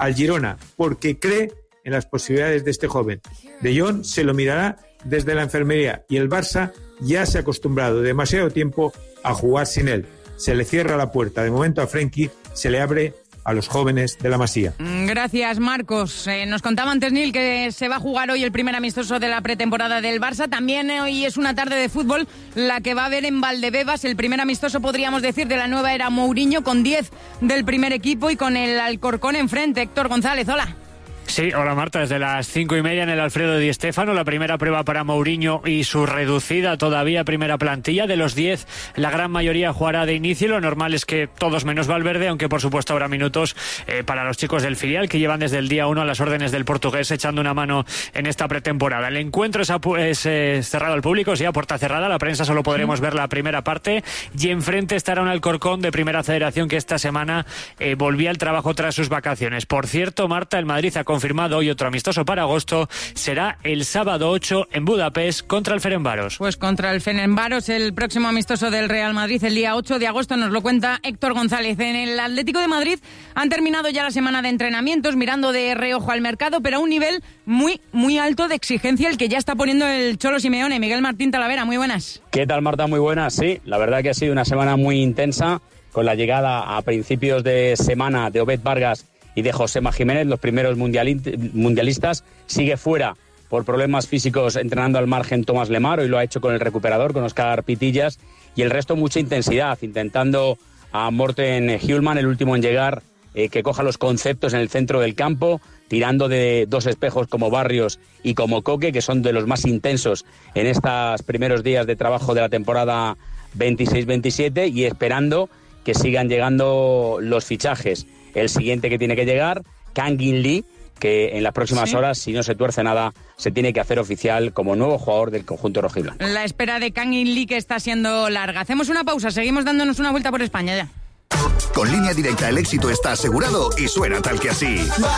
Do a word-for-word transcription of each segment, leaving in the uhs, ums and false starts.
al Girona, porque cree en las posibilidades de este joven. De Jong se lo mirará desde la enfermería y el Barça ya se ha acostumbrado demasiado tiempo a jugar sin él. Se le cierra la puerta. De momento a Frenkie se le abre a los jóvenes de la Masía. Gracias, Marcos. Eh, nos contaba antes Nil que se va a jugar hoy el primer amistoso de la pretemporada del Barça. También eh, hoy es una tarde de fútbol la que va a haber en Valdebebas el primer amistoso, podríamos decir, de la nueva era Mourinho, con diez del primer equipo y con el Alcorcón enfrente. Héctor González, hola. Sí, hola Marta, desde las cinco y media en el Alfredo Di Stéfano, la primera prueba para Mourinho y su reducida todavía primera plantilla. De los diez, la gran mayoría jugará de inicio. Lo normal es que todos menos Valverde, aunque por supuesto habrá minutos eh, para los chicos del filial que llevan desde el día uno a las órdenes del portugués echando una mano en esta pretemporada. El encuentro es, apu- es eh, cerrado al público, sí, a puerta cerrada. La prensa solo podremos ver la primera parte y enfrente estará un Alcorcón de Primera Federación que esta semana eh, volvía al trabajo tras sus vacaciones. Por cierto, Marta, el Madrid ha confirmado hoy otro amistoso para agosto. Será el sábado ocho en Budapest contra el Ferencváros. Pues contra el Ferencváros, el próximo amistoso del Real Madrid el día ocho de agosto, nos lo cuenta Héctor González. En el Atlético de Madrid han terminado ya la semana de entrenamientos, mirando de reojo al mercado, pero a un nivel muy, muy alto de exigencia el que ya está poniendo el Cholo Simeone. Miguel Martín Talavera, muy buenas. ¿Qué tal, Marta? Muy buenas. Sí, la verdad que ha sido una semana muy intensa, con la llegada a principios de semana de Obed Vargas y de Josema Jiménez, los primeros mundialistas. Sigue fuera por problemas físicos entrenando al margen Tomás Lemar, hoy lo ha hecho con el recuperador, con Óscar Pitillas, y el resto mucha intensidad, intentando a Morten Hjulmand, el último en llegar, eh, que coja los conceptos en el centro del campo, tirando de dos espejos como Barrios y como Coque, que son de los más intensos en estos primeros días de trabajo de la temporada veintiséis veintisiete, y esperando que sigan llegando los fichajes. El siguiente que tiene que llegar, Kangin Lee, que en las próximas ¿Sí? horas, si no se tuerce nada, se tiene que hacer oficial como nuevo jugador del conjunto rojiblanco. La espera de Kangin Lee que está siendo larga. Hacemos una pausa, seguimos dándonos una vuelta por España ya. Con Línea Directa el éxito está asegurado y suena tal que así.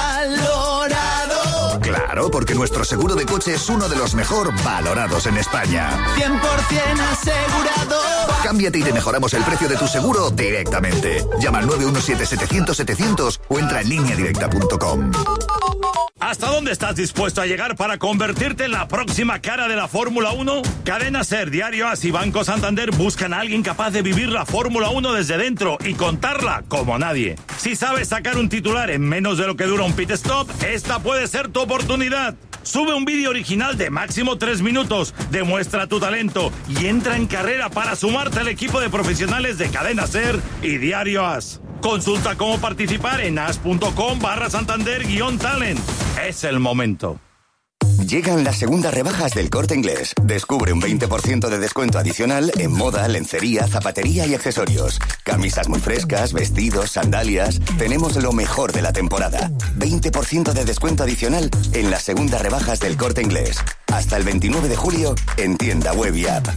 ¡Valorado! Claro, porque nuestro seguro de coche es uno de los mejor valorados en España. cien por ciento asegurado. Cámbiate y te mejoramos el precio de tu seguro directamente. Llama al nueve uno siete setecientos setecientos o entra en línea directa punto com. ¿Hasta dónde estás dispuesto a llegar para convertirte en la próxima cara de la Fórmula uno? Cadena SER, Diario AS y Banco Santander buscan a alguien capaz de vivir la Fórmula uno desde dentro y contarla como nadie. Si sabes sacar un titular en menos de lo que dura un pit stop, esta puede ser tu oportunidad. Sube un vídeo original de máximo tres minutos, demuestra tu talento y entra en carrera para sumarte al equipo de profesionales de Cadena SER y Diario AS. Consulta cómo participar en as.com barra Santander guión talent. Es el momento. Llegan las segundas rebajas del Corte Inglés. Descubre un veinte por ciento de descuento adicional en moda, lencería, zapatería y accesorios. Camisas muy frescas, vestidos, sandalias. Tenemos lo mejor de la temporada. veinte por ciento de descuento adicional en las segundas rebajas del Corte Inglés. Hasta el veintinueve de julio en tienda web y app.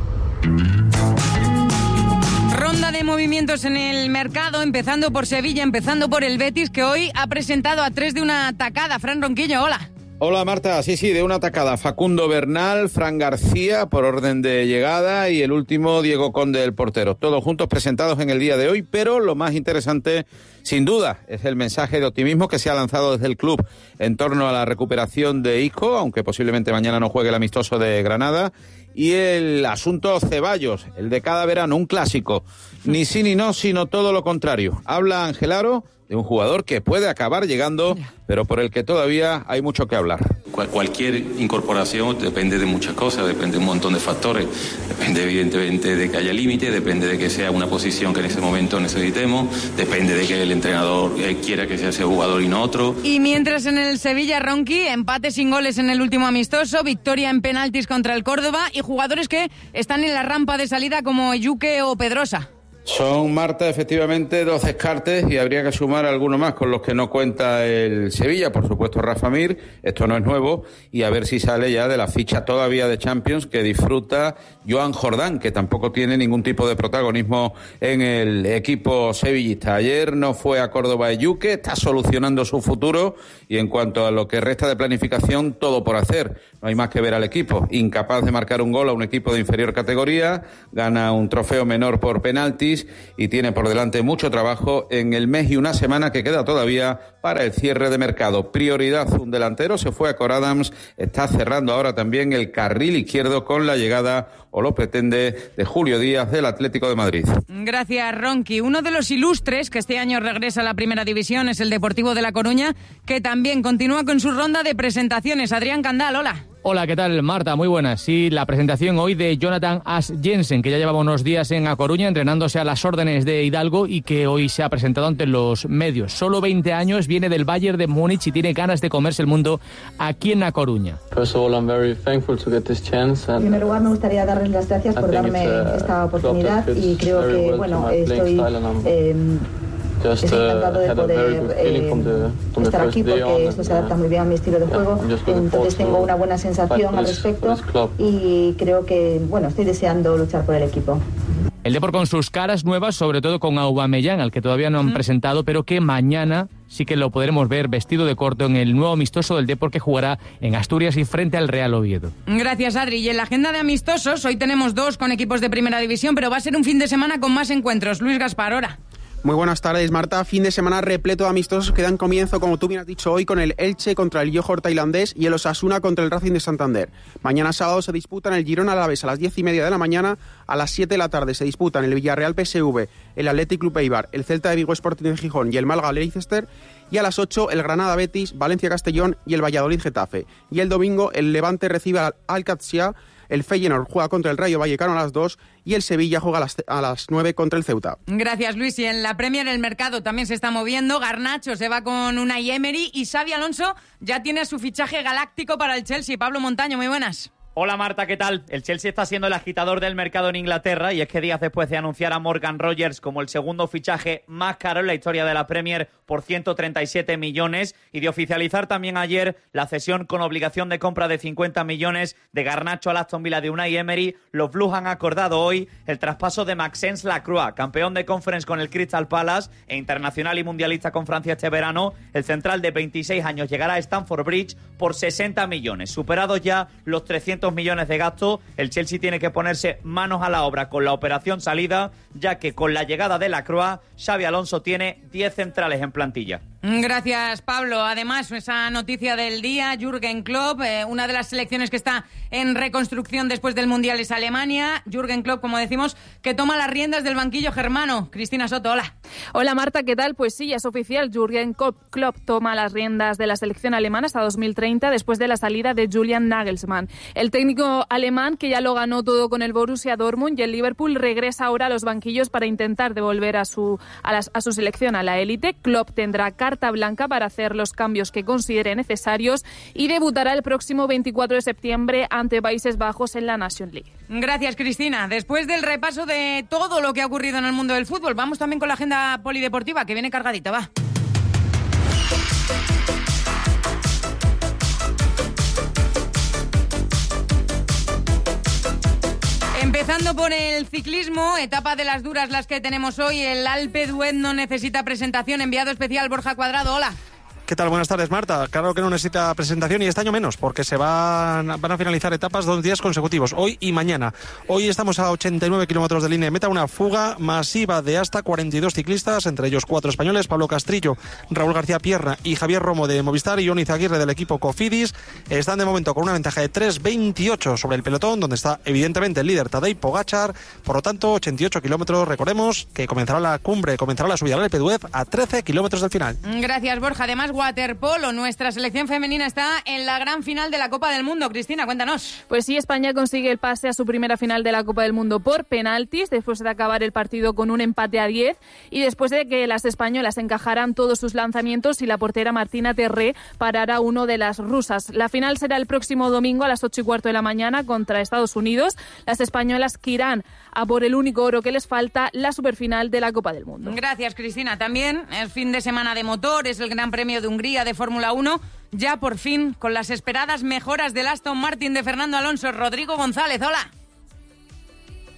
Ronda de movimientos en el mercado, empezando por Sevilla, empezando por el Betis, que hoy ha presentado a tres de una tacada. Fran Ronquillo, hola. Hola Marta, sí, sí, de una tacada. Facundo Bernal, Fran García por orden de llegada y el último Diego Conde, el portero. Todos juntos presentados en el día de hoy, pero lo más interesante, sin duda, es el mensaje de optimismo que se ha lanzado desde el club en torno a la recuperación de Isco, aunque posiblemente mañana no juegue el amistoso de Granada, y el asunto Ceballos, el de cada verano, un clásico. Ni sí ni no, sino todo lo contrario. Habla Angelaro de un jugador que puede acabar llegando, pero por el que todavía hay mucho que hablar. Cual, cualquier incorporación depende de muchas cosas, depende de un montón de factores. Depende evidentemente de que haya límite, depende de que sea una posición que en ese momento necesitemos, depende de que el entrenador quiera que sea ese jugador y no otro. Y mientras en el Sevilla, Ronqui, empate sin goles en el último amistoso, victoria en penaltis contra el Córdoba y jugadores que están en la rampa de salida como Yuque o Pedrosa. Son, Marta, efectivamente dos descartes y habría que sumar alguno más con los que no cuenta el Sevilla, por supuesto Rafa Mir, esto no es nuevo, y a ver si sale ya de la ficha todavía de Champions que disfruta Joan Jordán, que tampoco tiene ningún tipo de protagonismo en el equipo sevillista. Ayer no fue a Córdoba Yuque, está solucionando su futuro y en cuanto a lo que resta de planificación, todo por hacer. No hay más que ver al equipo, incapaz de marcar un gol a un equipo de inferior categoría, gana un trofeo menor por penaltis y tiene por delante mucho trabajo en el mes y una semana que queda todavía para el cierre de mercado. Prioridad, un delantero, se fue a Cor Adams, está cerrando ahora también el carril izquierdo con la llegada, o lo pretende, de Julio Díaz del Atlético de Madrid. Gracias, Ronqui. Uno de los ilustres que este año regresa a la Primera División es el Deportivo de La Coruña, que también continúa con su ronda de presentaciones. Adrián Candal, hola. Hola, ¿qué tal, Marta? Muy buenas. Sí, la presentación hoy de Jonathan As Jensen, que ya llevaba unos días en A Coruña entrenándose a las órdenes de Hidalgo y que hoy se ha presentado ante los medios. Solo veinte años, viene del Bayern de Múnich y tiene ganas de comerse el mundo aquí en A Coruña. En primer lugar, me gustaría darles las gracias por darme esta oportunidad y creo que, bueno, estoy... Eh, Estoy encantado de poder eh, estar aquí porque esto se adapta muy bien a mi estilo de juego, entonces tengo una buena sensación al respecto y creo que, bueno, estoy deseando luchar por el equipo. El Depor con sus caras nuevas, sobre todo con Aubameyang, al que todavía no han mm. presentado, pero que mañana sí que lo podremos ver vestido de corto en el nuevo amistoso del Depor que jugará en Asturias y frente al Real Oviedo. Gracias, Adri. Y en la agenda de amistosos, hoy tenemos dos con equipos de Primera División, pero va a ser un fin de semana con más encuentros. Luis Gaspar, ahora. Muy buenas tardes, Marta. Fin de semana repleto de amistosos que dan comienzo, como tú bien has dicho hoy, con el Elche contra el Johor tailandés y el Osasuna contra el Racing de Santander. Mañana sábado se disputan el Girona Alavés a las diez y media de la mañana. A las siete de la tarde se disputan el Villarreal P S V, el Athletic Club Eibar, el Celta de Vigo Sporting de Gijón y el Málaga Leicester. Y a las ocho el Granada Betis, Valencia Castellón y el Valladolid Getafe. Y el domingo el Levante recibe al Al-Qadsiya, el Feyenoord juega contra el Rayo Vallecano a las dos y el Sevilla juega a las, a las nueve contra el Ceuta. Gracias, Luis. Y en la Premier el mercado también se está moviendo. Garnacho se va con Unai Emery y Xabi Alonso ya tiene su fichaje galáctico para el Chelsea. Pablo Montaño, muy buenas. Hola Marta, ¿qué tal? El Chelsea está siendo el agitador del mercado en Inglaterra y es que días después de anunciar a Morgan Rogers como el segundo fichaje más caro en la historia de la Premier por ciento treinta y siete millones y de oficializar también ayer la cesión con obligación de compra de cincuenta millones de Garnacho al Aston Villa de Unai Emery, los Blues han acordado hoy el traspaso de Maxence Lacroix, campeón de Conference con el Crystal Palace e internacional y mundialista con Francia este verano. El central de veintiséis años llegará a Stamford Bridge por sesenta millones, superados ya los trescientos millones de gasto. El Chelsea tiene que ponerse manos a la obra con la operación salida, ya que con la llegada de Lacroix, Xabi Alonso tiene diez centrales en plantilla. Gracias, Pablo. Además, esa noticia del día, Jürgen Klopp, eh, una de las selecciones que está en reconstrucción después del Mundial es Alemania. Jürgen Klopp, como decimos, que toma las riendas del banquillo germano. Cristina Soto, hola. Hola, Marta, ¿qué tal? Pues sí, ya es oficial. Jürgen Klopp toma las riendas de la selección alemana hasta dos mil treinta después de la salida de Julian Nagelsmann. El técnico alemán, que ya lo ganó todo con el Borussia Dortmund y el Liverpool, regresa ahora a los banquillos para intentar devolver a su, a, las, a su selección a la élite. Klopp tendrá carta blanca para hacer los cambios que considere necesarios y debutará el próximo veinticuatro de septiembre ante Países Bajos en la Nations League. Gracias, Cristina. Después del repaso de todo lo que ha ocurrido en el mundo del fútbol, vamos también con la agenda polideportiva, que viene cargadita, va. Empezando por el ciclismo, etapa de las duras las que tenemos hoy. El Alpe d'Huez no necesita presentación. Enviado especial Borja Cuadrado, hola. ¿Qué tal? Buenas tardes, Marta. Claro que no necesita presentación y este año menos, porque se van, van a finalizar etapas dos días consecutivos, hoy y mañana. Hoy estamos a ochenta y nueve kilómetros de línea de meta, una fuga masiva de hasta cuarenta y dos ciclistas, entre ellos cuatro españoles, Pablo Castrillo, Raúl García Pierna y Javier Romo de Movistar y Ion Izaguirre del equipo Cofidis. Están de momento con una ventaja de tres veintiocho sobre el pelotón, donde está evidentemente el líder Tadej Pogačar. Por lo tanto, ochenta y ocho kilómetros. Recordemos que comenzará la cumbre, comenzará la subida al Alpe d'Huez a trece kilómetros del final. Gracias, Borja. Además, waterpolo, nuestra selección femenina está en la gran final de la Copa del Mundo. Cristina, cuéntanos. Pues sí, España consigue el pase a su primera final de la Copa del Mundo por penaltis, después de acabar el partido con un empate a diez y después de que las españolas encajaran todos sus lanzamientos y la portera Martina Terré parara uno de las rusas. La final será el próximo domingo a las ocho y cuarto de la mañana contra Estados Unidos. Las españolas que irán a por el único oro que les falta, la superfinal de la Copa del Mundo. Gracias, Cristina. También el fin de semana de motor, es el Gran Premio de Hungría de Fórmula uno, ya por fin con las esperadas mejoras del Aston Martin de Fernando Alonso. Rodrigo González, hola.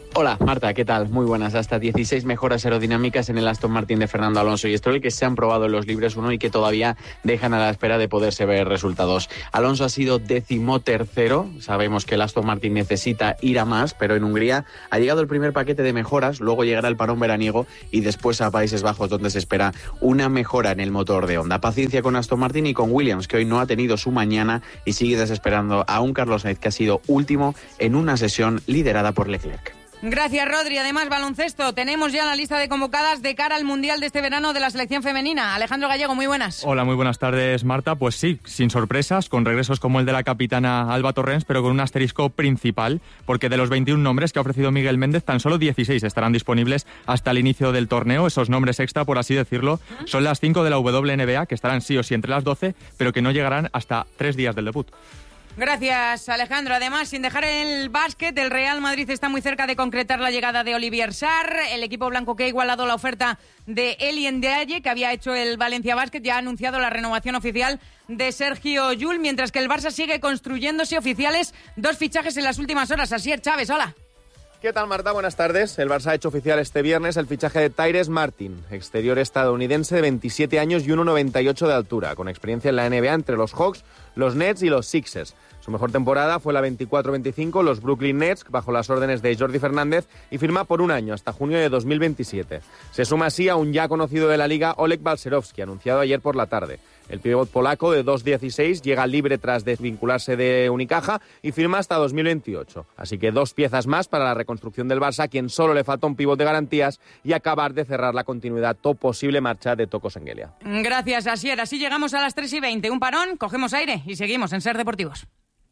Hola, Marta, ¿qué tal? Muy buenas. Hasta dieciséis mejoras aerodinámicas en el Aston Martin de Fernando Alonso y Stroll que se han probado en los libres uno y que todavía dejan a la espera de poderse ver resultados. Alonso ha sido decimotercero. Sabemos que el Aston Martin necesita ir a más, pero en Hungría ha llegado el primer paquete de mejoras, luego llegará el parón veraniego y después a Países Bajos, donde se espera una mejora en el motor de Honda. Paciencia con Aston Martin y con Williams, que hoy no ha tenido su mañana y sigue desesperando a un Carlos Sainz que ha sido último en una sesión liderada por Leclerc. Gracias, Rodri. Además, baloncesto. Tenemos ya la lista de convocadas de cara al Mundial de este verano de la selección femenina. Alejandro Gallego, muy buenas. Hola, muy buenas tardes, Marta. Pues sí, sin sorpresas, con regresos como el de la capitana Alba Torrens, pero con un asterisco principal, porque de los veintiún nombres que ha ofrecido Miguel Méndez, tan solo dieciséis estarán disponibles hasta el inicio del torneo. Esos nombres extra, por así decirlo, son las cinco de la W N B A, que estarán sí o sí entre las doce, pero que no llegarán hasta tres días del debut. Gracias, Alejandro. Además, sin dejar el básquet, el Real Madrid está muy cerca de concretar la llegada de Olivier Sarr. El equipo blanco, que ha igualado la oferta de Eli Ndiaye, que había hecho el Valencia Basket, ya ha anunciado la renovación oficial de Sergio Llull, mientras que el Barça sigue construyéndose oficiales dos fichajes en las últimas horas. Asier Chávez, hola. ¿Qué tal, Marta? Buenas tardes. El Barça ha hecho oficial este viernes el fichaje de Tyrese Martin, exterior estadounidense de veintisiete años y uno noventa y ocho de altura, con experiencia en la N B A entre los Hawks, los Nets y los Sixers. Su mejor temporada fue la veinticuatro veinticinco, los Brooklyn Nets, bajo las órdenes de Jordi Fernández, y firma por un año, hasta junio de dos mil veintisiete. Se suma así a un ya conocido de la Liga, Oleg Balcerowski, anunciado ayer por la tarde. El pívot polaco de dos dieciséis llega libre tras desvincularse de Unicaja y firma hasta dos mil veintiocho. Así que dos piezas más para la reconstrucción del Barça, a quien solo le falta un pívot de garantías y acabar de cerrar la continuidad o posible marcha de Toko Sengelia. Gracias, Asier. Así llegamos a las tres y veinte. Un parón, cogemos aire y seguimos en Ser Deportivos.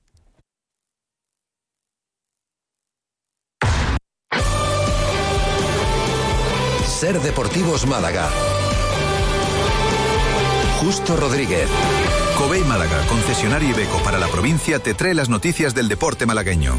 Ser Deportivos Málaga. Justo Rodríguez. Covey Málaga, concesionario Iveco para la provincia, te trae las noticias del deporte malagueño.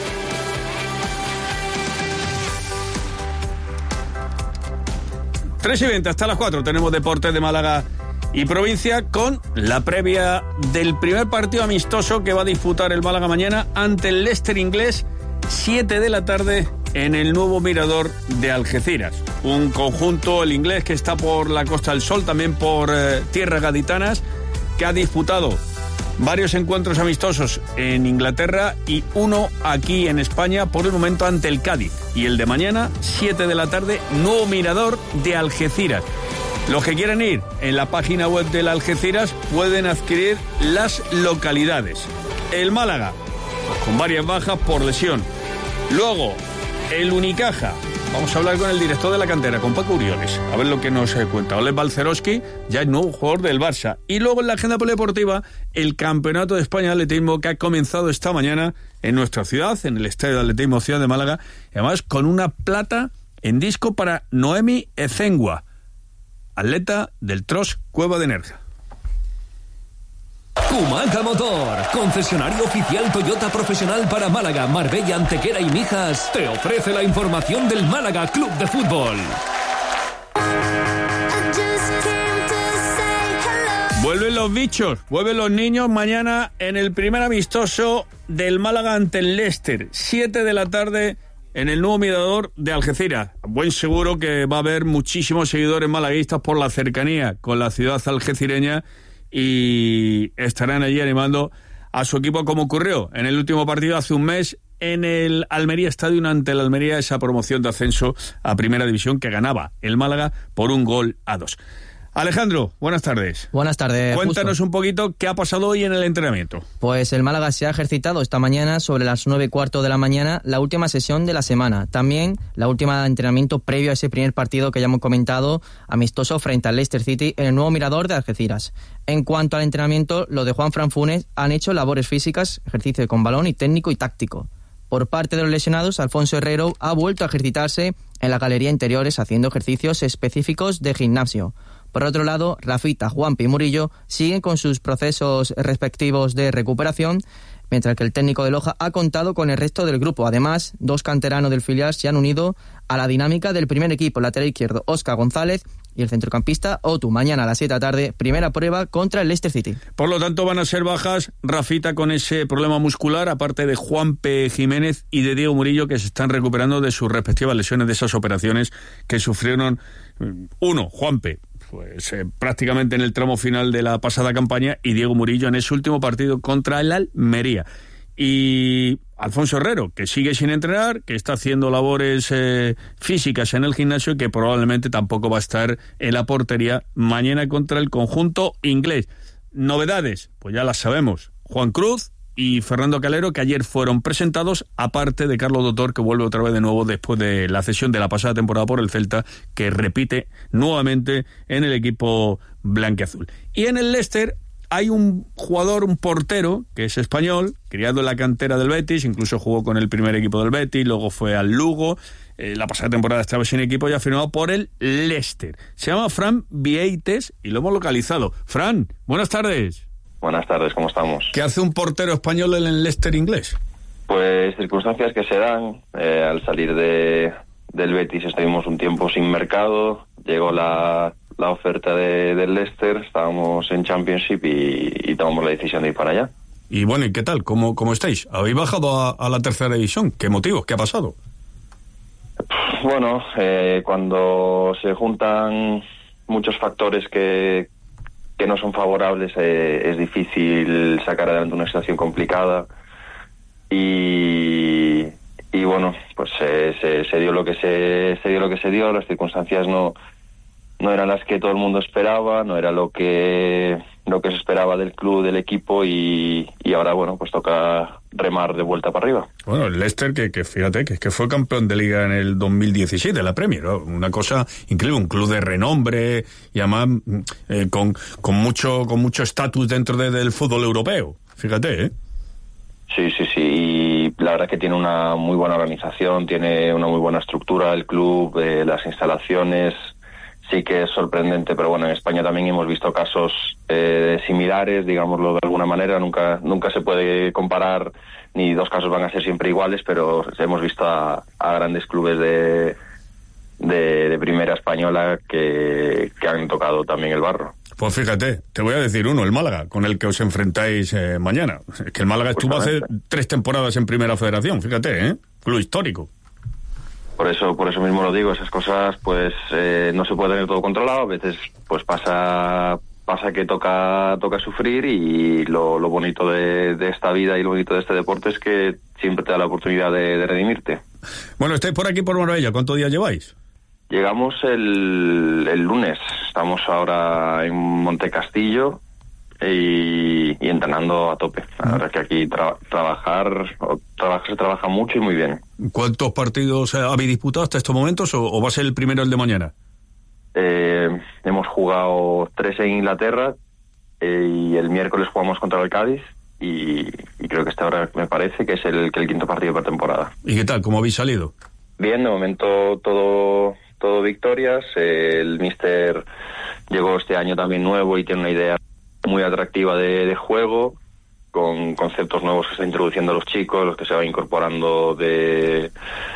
tres y veinte, hasta las cuatro tenemos deportes de Málaga y provincia con la previa del primer partido amistoso que va a disputar el Málaga mañana ante el Leicester inglés, siete de la tarde en el nuevo Mirador de Algeciras. Un conjunto, el inglés, que está por la Costa del Sol, también por eh, tierras gaditanas, que ha disputado varios encuentros amistosos en Inglaterra y uno aquí en España, por el momento ante el Cádiz. Y el de mañana, siete de la tarde, nuevo Mirador de Algeciras. Los que quieran ir en la página web del Algeciras pueden adquirir las localidades. El Málaga, pues, con varias bajas por lesión. Luego, el Unicaja. Vamos a hablar con el director de la cantera, con Paco Urioles, a ver lo que nos cuenta. Oleg Balcerowski, ya es nuevo jugador del Barça. Y luego en la agenda polideportiva, el Campeonato de España de Atletismo, que ha comenzado esta mañana en nuestra ciudad, en el Estadio de Atletismo Ciudad de Málaga, y además con una plata en disco para Noemi Ezengua, atleta del Tros Cueva de Nerja. Kumaca Motor, concesionario oficial Toyota profesional para Málaga, Marbella, Antequera y Mijas, te ofrece la información del Málaga Club de Fútbol. Vuelven los bichos, vuelven los niños mañana en el primer amistoso del Málaga ante el Leicester, siete de la tarde en el nuevo Mirador de Algeciras. Buen seguro que va a haber muchísimos seguidores malaguistas por la cercanía con la ciudad algecireña y estarán allí animando a su equipo, como ocurrió en el último partido hace un mes en el Almería Stadium ante el Almería, esa promoción de ascenso a Primera División que ganaba el Málaga por un gol a dos. Alejandro, buenas tardes. Buenas tardes. Cuéntanos Justo. un poquito qué ha pasado hoy en el entrenamiento. Pues el Málaga se ha ejercitado esta mañana sobre las nueve y cuarto de la mañana, la última sesión de la semana. También la última entrenamiento previo a ese primer partido que ya hemos comentado, amistoso frente al Leicester City en el nuevo Mirador de Algeciras. En cuanto al entrenamiento, los de Juanfran Funes han hecho labores físicas, ejercicio con balón y técnico y táctico. Por parte de los lesionados, Alfonso Herrero ha vuelto a ejercitarse en la galería interiores haciendo ejercicios específicos de gimnasio. Por otro lado, Rafita, Juanpi y Murillo siguen con sus procesos respectivos de recuperación, mientras que el técnico de Loja ha contado con el resto del grupo. Además, dos canteranos del filial se han unido a la dinámica del primer equipo, lateral izquierdo Óscar González y el centrocampista Otu. Mañana a las siete de la tarde, primera prueba contra el Leicester City. Por lo tanto, van a ser bajas Rafita con ese problema muscular, aparte de Juanpe Jiménez y de Diego Murillo, que se están recuperando de sus respectivas lesiones, de esas operaciones que sufrieron. Uno, Juanpe, pues eh, prácticamente en el tramo final de la pasada campaña, y Diego Murillo en ese último partido contra el Almería. Y Alfonso Herrero, que sigue sin entrenar, que está haciendo labores eh, físicas en el gimnasio y que probablemente tampoco va a estar en la portería mañana contra el conjunto inglés. Novedades, pues ya las sabemos. Juan Cruz y Fernando Calero, que ayer fueron presentados, aparte de Carlos Doctor, que vuelve otra vez de nuevo después de la cesión de la pasada temporada por el Celta, que repite nuevamente en el equipo blanquiazul. Y en el Leicester hay un jugador, un portero, que es español, criado en la cantera del Betis, incluso jugó con el primer equipo del Betis, luego fue al Lugo, eh, la pasada temporada estaba sin equipo y ha firmado por el Leicester. Se llama Fran Vieites y lo hemos localizado. Fran, buenas tardes. Buenas tardes, ¿cómo estamos? ¿Qué hace un portero español en el Leicester inglés? Pues circunstancias que se dan. Eh, al salir de, del Betis estuvimos un tiempo sin mercado, llegó la... la oferta de, del Leicester, estábamos en Championship y, y tomamos la decisión de ir para allá. Y bueno, ¿y qué tal? ¿Cómo, cómo estáis? ¿Habéis bajado a, a la tercera división? ¿Qué motivos? ¿Qué ha pasado? Bueno, eh, cuando se juntan muchos factores que, que no son favorables, eh, es difícil sacar adelante una situación complicada y, y bueno, pues eh, se, se dio lo que se, se dio lo que se dio, las circunstancias no no eran las que todo el mundo esperaba, no era lo que lo que se esperaba del club, del equipo, y, y ahora, bueno, pues toca remar de vuelta para arriba. Bueno, el Leicester, que, que fíjate, que, que fue campeón de Liga en el dos mil diecisiete, la Premier, ¿no? Una cosa increíble, un club de renombre, y además eh, con, con mucho con mucho estatus dentro de, del fútbol europeo, fíjate, ¿eh? Sí, sí, sí, y la verdad que tiene una muy buena organización, tiene una muy buena estructura el club, eh, las instalaciones. Sí que es sorprendente, pero bueno, en España también hemos visto casos eh, similares, digámoslo de alguna manera. Nunca nunca se puede comparar, ni dos casos van a ser siempre iguales, pero hemos visto a, a grandes clubes de, de, de primera española que, que han tocado también el barro. Pues fíjate, te voy a decir uno, el Málaga, con el que os enfrentáis eh, mañana. Es que el Málaga estuvo hace tres temporadas en Primera Federación, fíjate, ¿eh? Club histórico. Por eso, por eso mismo lo digo, esas cosas pues eh, no se puede tener todo controlado, a veces pues pasa pasa que toca toca sufrir, y lo, lo bonito de, de esta vida y lo bonito de este deporte es que siempre te da la oportunidad de, de redimirte. Bueno, estáis por aquí por Marbella, ¿cuántos días lleváis? Llegamos el, el lunes, estamos ahora en Montecastillo y, y entrenando a tope. La verdad que aquí tra- trabajar, trabajar se trabaja mucho y muy bien. ¿Cuántos partidos habéis disputado hasta estos momentos o, o va a ser el primero el de mañana? Eh, hemos jugado tres en Inglaterra eh, y el miércoles jugamos contra el Cádiz y, y creo que este ahora me parece que es el, que el quinto partido de pretemporada. ¿Y qué tal? ¿Cómo habéis salido? Bien, de momento todo todo victorias. Eh, el míster llegó este año también nuevo y tiene una idea muy atractiva de, de juego, con conceptos nuevos que está introduciendo a los chicos, los que se van incorporando de...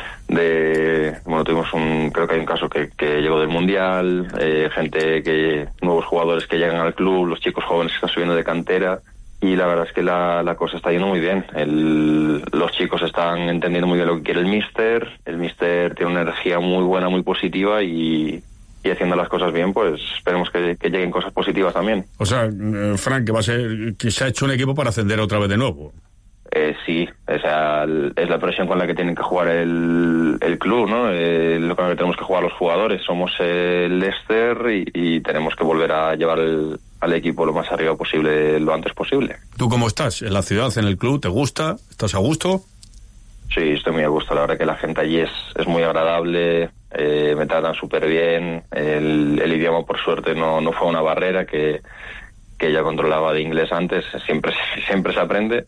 de bueno, tuvimos un... creo que hay un caso que, que llegó del Mundial, eh, gente que... nuevos jugadores que llegan al club, los chicos jóvenes que están subiendo de cantera, y la verdad es que la, la cosa está yendo muy bien. El, los chicos están entendiendo muy bien lo que quiere el míster, el míster tiene una energía muy buena, muy positiva, y... y haciendo las cosas bien, pues esperemos que, que lleguen cosas positivas también. O sea, eh, Frank, que va a ser que se ha hecho un equipo para ascender otra vez de nuevo. Eh, sí, o sea, es la presión con la que tienen que jugar el, el club, ¿no? Eh, lo con lo que tenemos que jugar los jugadores. Somos el Leicester y, y tenemos que volver a llevar el, al equipo lo más arriba posible, lo antes posible. ¿Tú cómo estás? ¿En la ciudad, en el club? ¿Te gusta? ¿Estás a gusto? Sí, estoy muy a gusto. La verdad que la gente allí es, es muy agradable. Eh, me tratan súper bien, el, el idioma por suerte no, no fue una barrera, que, que ya controlaba de inglés antes, siempre, siempre se aprende,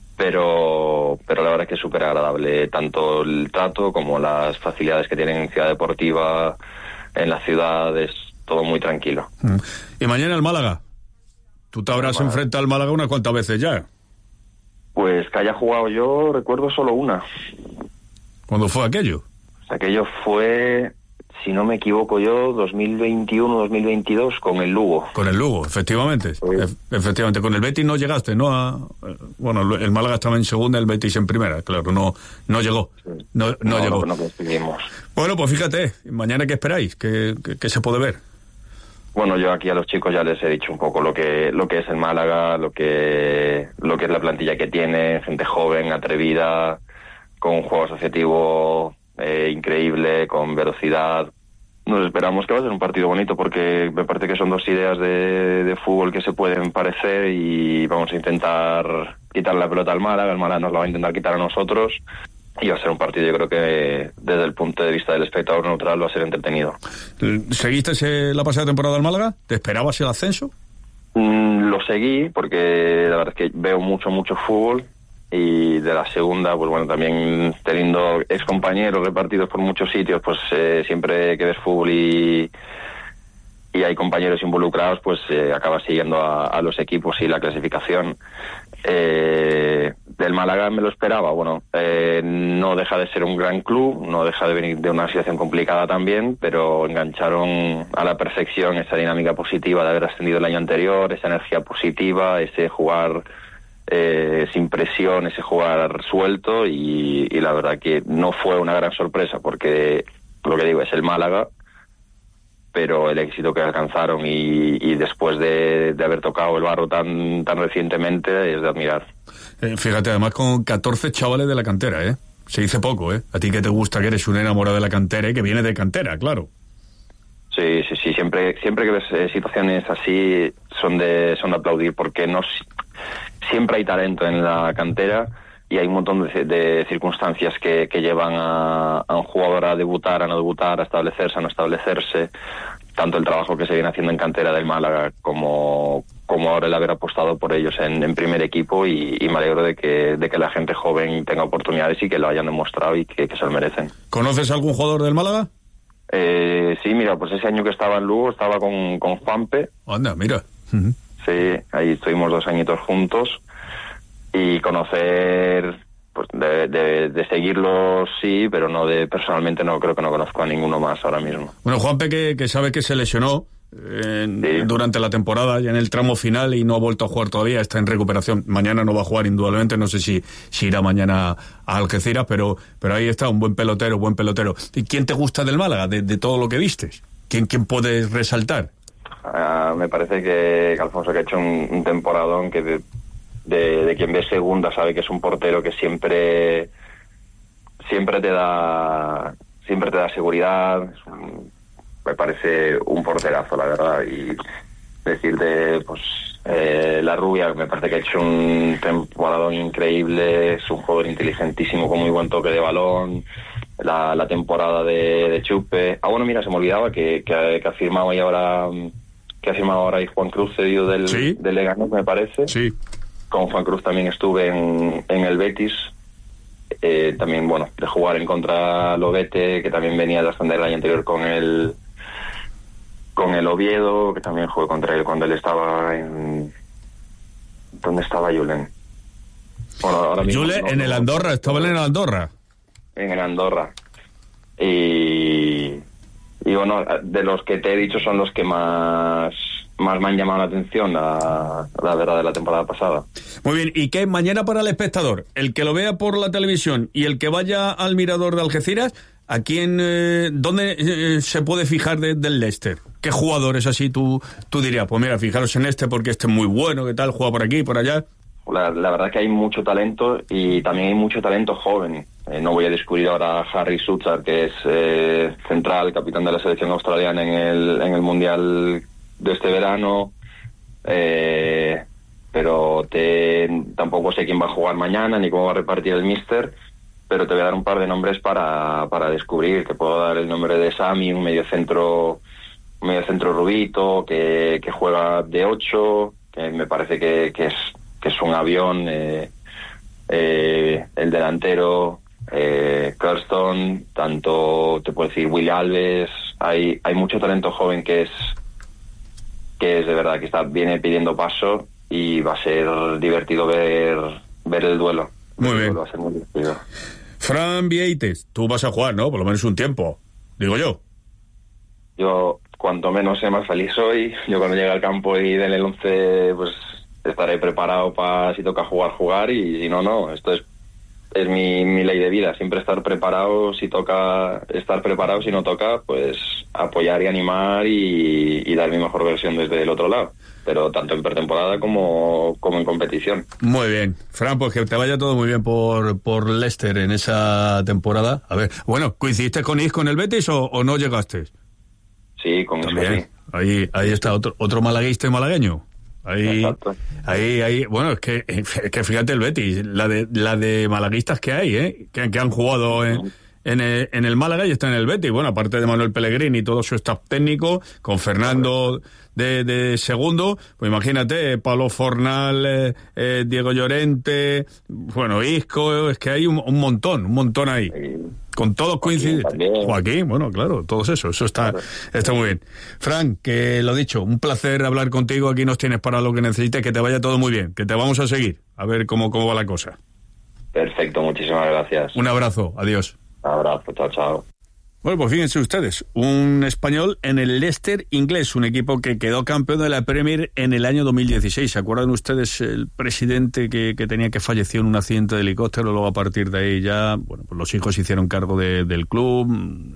pero, pero la verdad es que es súper agradable, tanto el trato como las facilidades que tienen en Ciudad Deportiva, en la ciudad, es todo muy tranquilo. Y mañana el Málaga, tú te habrás Málaga. enfrentado al Málaga unas cuantas veces ya. Pues que haya jugado yo, recuerdo solo una. ¿Cuándo fue aquello? Aquello fue, si no me equivoco yo, dos mil veintiuno dos mil veintidós con el Lugo. Con el Lugo, efectivamente. Sí. E- efectivamente, con el Betis no llegaste, ¿no? A, bueno, el Málaga estaba en segunda, el Betis en primera, claro, no no llegó. Sí. No, no, no llegó. No, no conseguimos. Bueno, pues fíjate, mañana ¿qué esperáis? ¿Qué, qué, qué se puede ver? Bueno, yo aquí a los chicos ya les he dicho un poco lo que lo que es el Málaga, lo que lo que es la plantilla que tiene, gente joven, atrevida, con un juego asociativo eh, increíble, con velocidad. Nos esperamos que va a ser un partido bonito porque me parece que son dos ideas de, de fútbol que se pueden parecer y vamos a intentar quitar la pelota al Málaga, el Málaga nos la va a intentar quitar a nosotros. Y va a ser un partido, yo creo que desde el punto de vista del espectador neutral va a ser entretenido. ¿Seguiste ese, la pasada temporada del Málaga? ¿Te esperabas el ascenso? Mm, lo seguí porque la verdad es que veo mucho, mucho fútbol. Y de la segunda, pues bueno, también teniendo excompañeros repartidos por muchos sitios, pues eh, siempre que ves fútbol y, y hay compañeros involucrados, pues eh, acabas siguiendo a, a los equipos y la clasificación. Eh, del Málaga me lo esperaba, bueno, eh, no deja de ser un gran club, no deja de venir de una situación complicada también, pero engancharon a la perfección esa dinámica positiva de haber ascendido el año anterior, esa energía positiva, ese jugar eh, sin presión, ese jugar suelto y, y la verdad que no fue una gran sorpresa porque, lo que digo, es el Málaga, pero el éxito que alcanzaron y, y después de, de haber tocado el barro tan tan recientemente es de admirar. Eh, fíjate, además con catorce chavales de la cantera, ¿eh? Se dice poco, ¿eh? A ti que te gusta, que eres un enamorado de la cantera y que viene de cantera, claro. Sí, sí, sí, siempre siempre que ves eh, situaciones así son de son de aplaudir porque no siempre hay talento en la cantera y hay un montón de, de circunstancias que, que llevan a, a un jugador a debutar, a no debutar, a establecerse, a no establecerse. Tanto el trabajo que se viene haciendo en cantera del Málaga como, como ahora el haber apostado por ellos en, en primer equipo y, y me alegro de que, de que la gente joven tenga oportunidades y que lo hayan demostrado y que, que se lo merecen. ¿Conoces algún jugador del Málaga? Eh, sí, mira, pues ese año que estaba en Lugo estaba con, con Juanpe. Anda, mira. Uh-huh. Sí, ahí estuvimos dos añitos juntos. Y conocer, pues de, de, de seguirlos sí, pero no de personalmente no creo que no conozco a ninguno más ahora mismo. Bueno, Juanpe que, que sabe que se lesionó eh, sí. durante la temporada, ya en el tramo final y no ha vuelto a jugar todavía, está en recuperación. Mañana no va a jugar indudablemente, no sé si, si irá mañana a Algeciras, pero, pero ahí está, un buen pelotero, buen pelotero. ¿Y quién te gusta del Málaga, de, de todo lo que vistes? ¿Quién, quién puedes resaltar? Uh, me parece que, que Alfonso que ha hecho un, un temporadón que... De, De, de quien ve segunda sabe que es un portero que siempre siempre te da siempre te da seguridad. Es un, me parece un porterazo, la verdad. Y decirte, pues eh, la rubia, me parece que ha hecho un temporadón increíble, es un jugador inteligentísimo con muy buen toque de balón. La, la temporada de, de Chupe. Ah, bueno, mira, se me olvidaba que, que, que ha firmado ahí ahora que ha firmado ahora ahí Juan Cruz, cedido del, ¿Sí? del Leganés, me parece. Sí. Con Juan Cruz también estuve en, en el Betis, eh, también, bueno, de jugar en contra Lobete, que también venía de ascender el año anterior con el con el Oviedo, que también jugué contra él cuando él estaba en... ¿Dónde estaba Julen? Bueno, ahora mismo Julen no, en el Andorra, estaba en el Andorra. En el Andorra. Y... Y bueno, de los que te he dicho son los que más... más me han llamado la atención, la, la verdad, de la temporada pasada. Muy bien, ¿y qué mañana para el espectador? El que lo vea por la televisión y el que vaya al Mirador de Algeciras, ¿a quién, eh, dónde eh, se puede fijar de, del Leicester? ¿Qué jugadores así tú, tú dirías? Pues mira, fijaros en este porque este es muy bueno, ¿qué tal? Juega por aquí, por allá. La, la verdad que hay mucho talento y también hay mucho talento joven. Eh, no voy a descubrir ahora a Harry Suchar, que es eh, central, capitán de la selección australiana en el, en el Mundial de este verano, eh, pero te, tampoco sé quién va a jugar mañana ni cómo va a repartir el míster, pero te voy a dar un par de nombres para, para descubrir. Te puedo dar el nombre de Sami, un mediocentro un mediocentro rubito que, que juega de ocho, que me parece que, que es que es un avión. eh, eh, el delantero eh, Kirsten, tanto te puedo decir Willy Alves. Hay hay mucho talento joven que es que es de verdad que está viene pidiendo paso y va a ser divertido ver ver el duelo. Muy el bien. duelo va a ser muy divertido. Fran Vieites, tú vas a jugar, ¿no? Por lo menos un tiempo, digo yo. yo cuanto menos sé, más feliz soy. Yo cuando llegue al campo y den el once, pues estaré preparado para, si toca jugar, jugar, y si no, no. Esto es es mi, mi ley de vida, siempre estar preparado, si toca estar preparado, si no toca, pues apoyar y animar y, y dar mi mejor versión desde el otro lado, pero tanto en pretemporada como, como en competición. Muy bien, Fran, pues que te vaya todo muy bien por, por Leicester en esa temporada. A ver, bueno, ¿coincidiste con Isco en el Betis o, o no llegaste? Sí, con Isco, sí. Ahí, ahí está otro, otro malaguista y malagueño. Ahí, ahí, ahí, bueno, es que, es que fíjate el Betis, la de, la de malaguistas que hay, ¿eh? Que, que han jugado en, en, el, en el Málaga y están en el Betis. Bueno, aparte de Manuel Pellegrini y todo su staff técnico, con Fernando de, de segundo, pues imagínate, Pablo Fornal, eh, eh, Diego Llorente, bueno, Isco, es que hay un, un montón, un montón ahí. Con todos coincidentes. Joaquín, bueno, claro, todos eso, eso está, claro. Está muy bien. Fran, que lo dicho, un placer hablar contigo, aquí nos tienes para lo que necesites, que te vaya todo muy bien, que te vamos a seguir, a ver cómo, cómo va la cosa. Perfecto, muchísimas gracias. Un abrazo, adiós. Un abrazo, chao, chao. Bueno, pues fíjense ustedes, un español en el Leicester inglés, un equipo que quedó campeón de la Premier en el año dos mil dieciséis. ¿Se acuerdan ustedes el presidente que, que tenía que falleció en un accidente de helicóptero? Luego a partir de ahí ya, bueno, pues los hijos se hicieron cargo de, del club,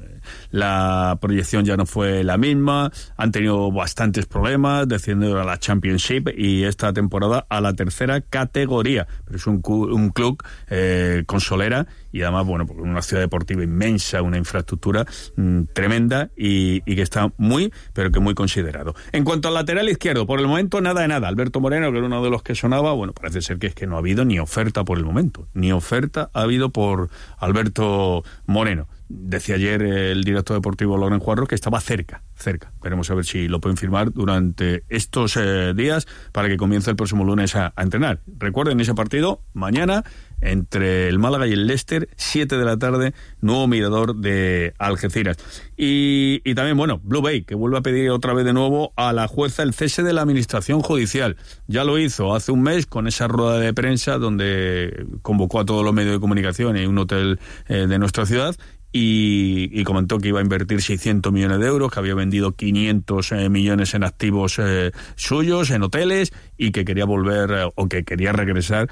la proyección ya no fue la misma, han tenido bastantes problemas, descendiendo a la Championship y esta temporada a la tercera categoría. Pero es un, un club eh, con solera y además, bueno, pues una ciudad deportiva inmensa, una infraestructura mmm, tremenda y, y que está muy, pero que muy considerado. En cuanto al lateral izquierdo, por el momento nada de nada. Alberto Moreno, que era uno de los que sonaba, bueno, parece ser que es que no ha habido ni oferta por el momento, ni oferta ha habido por Alberto Moreno. Decía ayer el director deportivo Loren Juarro que estaba cerca, cerca. Veremos a ver si lo pueden firmar durante estos eh, días para que comience el próximo lunes a, a entrenar. Recuerden ese partido mañana entre el Málaga y el Leicester, siete de la tarde, nuevo Mirador de Algeciras. Y, y también, bueno, Blue Bay, que vuelve a pedir otra vez de nuevo a la jueza el cese de la administración judicial. Ya lo hizo hace un mes con esa rueda de prensa donde convocó a todos los medios de comunicación en un hotel eh, de nuestra ciudad. Y, y comentó que iba a invertir seiscientos millones de euros, que había vendido quinientos eh, millones en activos eh, suyos, en hoteles, y que quería volver, eh, o que quería regresar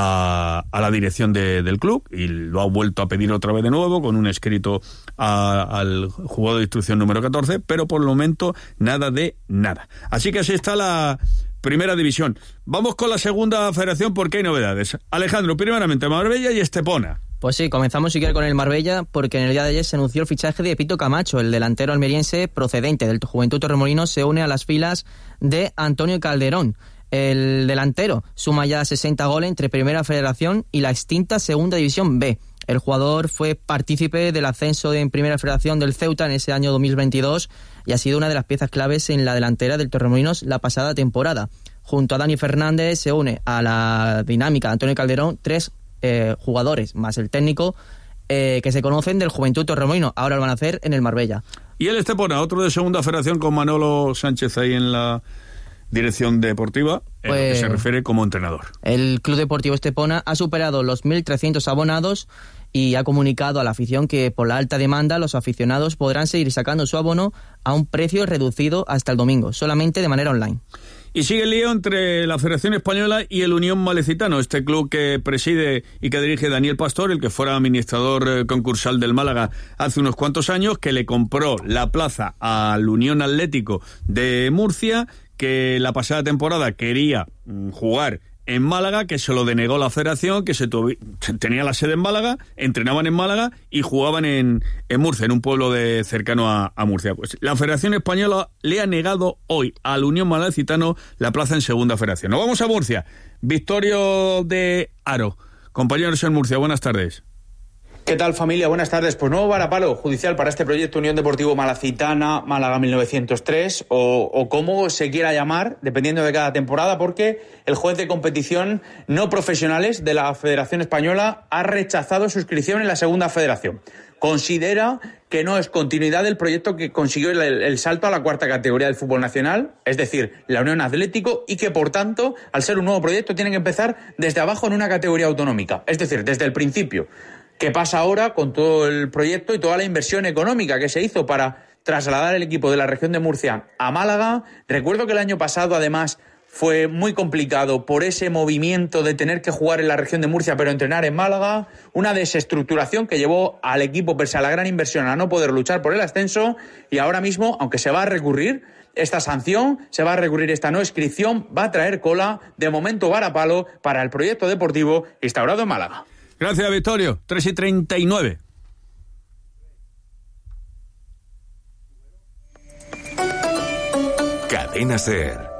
a, a la dirección de, del club, y lo ha vuelto a pedir otra vez de nuevo, con un escrito a, al juzgado de instrucción número catorce, pero por el momento nada de nada. Así que así está la primera división. Vamos con la segunda federación porque hay novedades. Alejandro, primeramente Marbella y Estepona. Pues sí, comenzamos si quiere con el Marbella, porque en el día de ayer se anunció el fichaje de Pito Camacho, el delantero almeriense procedente del Juventud Torremolinos, se une a las filas de Antonio Calderón. El delantero suma ya sesenta goles entre Primera Federación y la extinta Segunda División B. El jugador fue partícipe del ascenso en Primera Federación del Ceuta en ese año dos mil veintidós y ha sido una de las piezas claves en la delantera del Torremolinos la pasada temporada. Junto a Dani Fernández se une a la dinámica de Antonio Calderón tres Eh, jugadores más el técnico eh, que se conocen del Juventud Torremolinos, ahora lo van a hacer en el Marbella. Y el Estepona, otro de Segunda Federación con Manolo Sánchez ahí en la dirección deportiva, en pues, lo que se refiere como entrenador. El Club Deportivo Estepona ha superado los mil trescientos abonados y ha comunicado a la afición que por la alta demanda los aficionados podrán seguir sacando su abono a un precio reducido hasta el domingo, solamente de manera online. Y sigue el lío entre la Federación Española y el Unión Malecitano, este club que preside y que dirige Daniel Pastor, el que fuera administrador concursal del Málaga hace unos cuantos años, que le compró la plaza al Unión Atlético de Murcia, que la pasada temporada quería jugar en Málaga, que se lo denegó la federación, que se tuvi, tenía la sede en Málaga, entrenaban en Málaga y jugaban en, en Murcia, en un pueblo de cercano a, a Murcia. Pues la Federación Española le ha negado hoy al Unión Malecitano la plaza en Segunda Federación. Nos vamos a Murcia. Victorio de Aro. Compañeros en Murcia, buenas tardes. ¿Qué tal, familia? Buenas tardes. Pues nuevo varapalo judicial para este proyecto Unión Deportivo Malacitana, Málaga mil novecientos tres, o, o como se quiera llamar, dependiendo de cada temporada, porque el juez de competición no profesionales de la Federación Española ha rechazado su inscripción en la Segunda Federación. Considera que no es continuidad del proyecto que consiguió el, el salto a la cuarta categoría del fútbol nacional, es decir, la Unión Atlético, y que, por tanto, al ser un nuevo proyecto, tienen que empezar desde abajo en una categoría autonómica, es decir, desde el principio. ¿Qué pasa ahora con todo el proyecto y toda la inversión económica que se hizo para trasladar el equipo de la región de Murcia a Málaga. Recuerdo que el año pasado, además, fue muy complicado por ese movimiento de tener que jugar en la región de Murcia pero entrenar en Málaga, una desestructuración que llevó al equipo, pese a la gran inversión, a no poder luchar por el ascenso, y ahora mismo, aunque se va a recurrir esta sanción, se va a recurrir esta no inscripción, va a traer cola, de momento varapalo, para el proyecto deportivo instaurado en Málaga. Gracias, Victorio. tres y treinta y nueve. Cadena SER.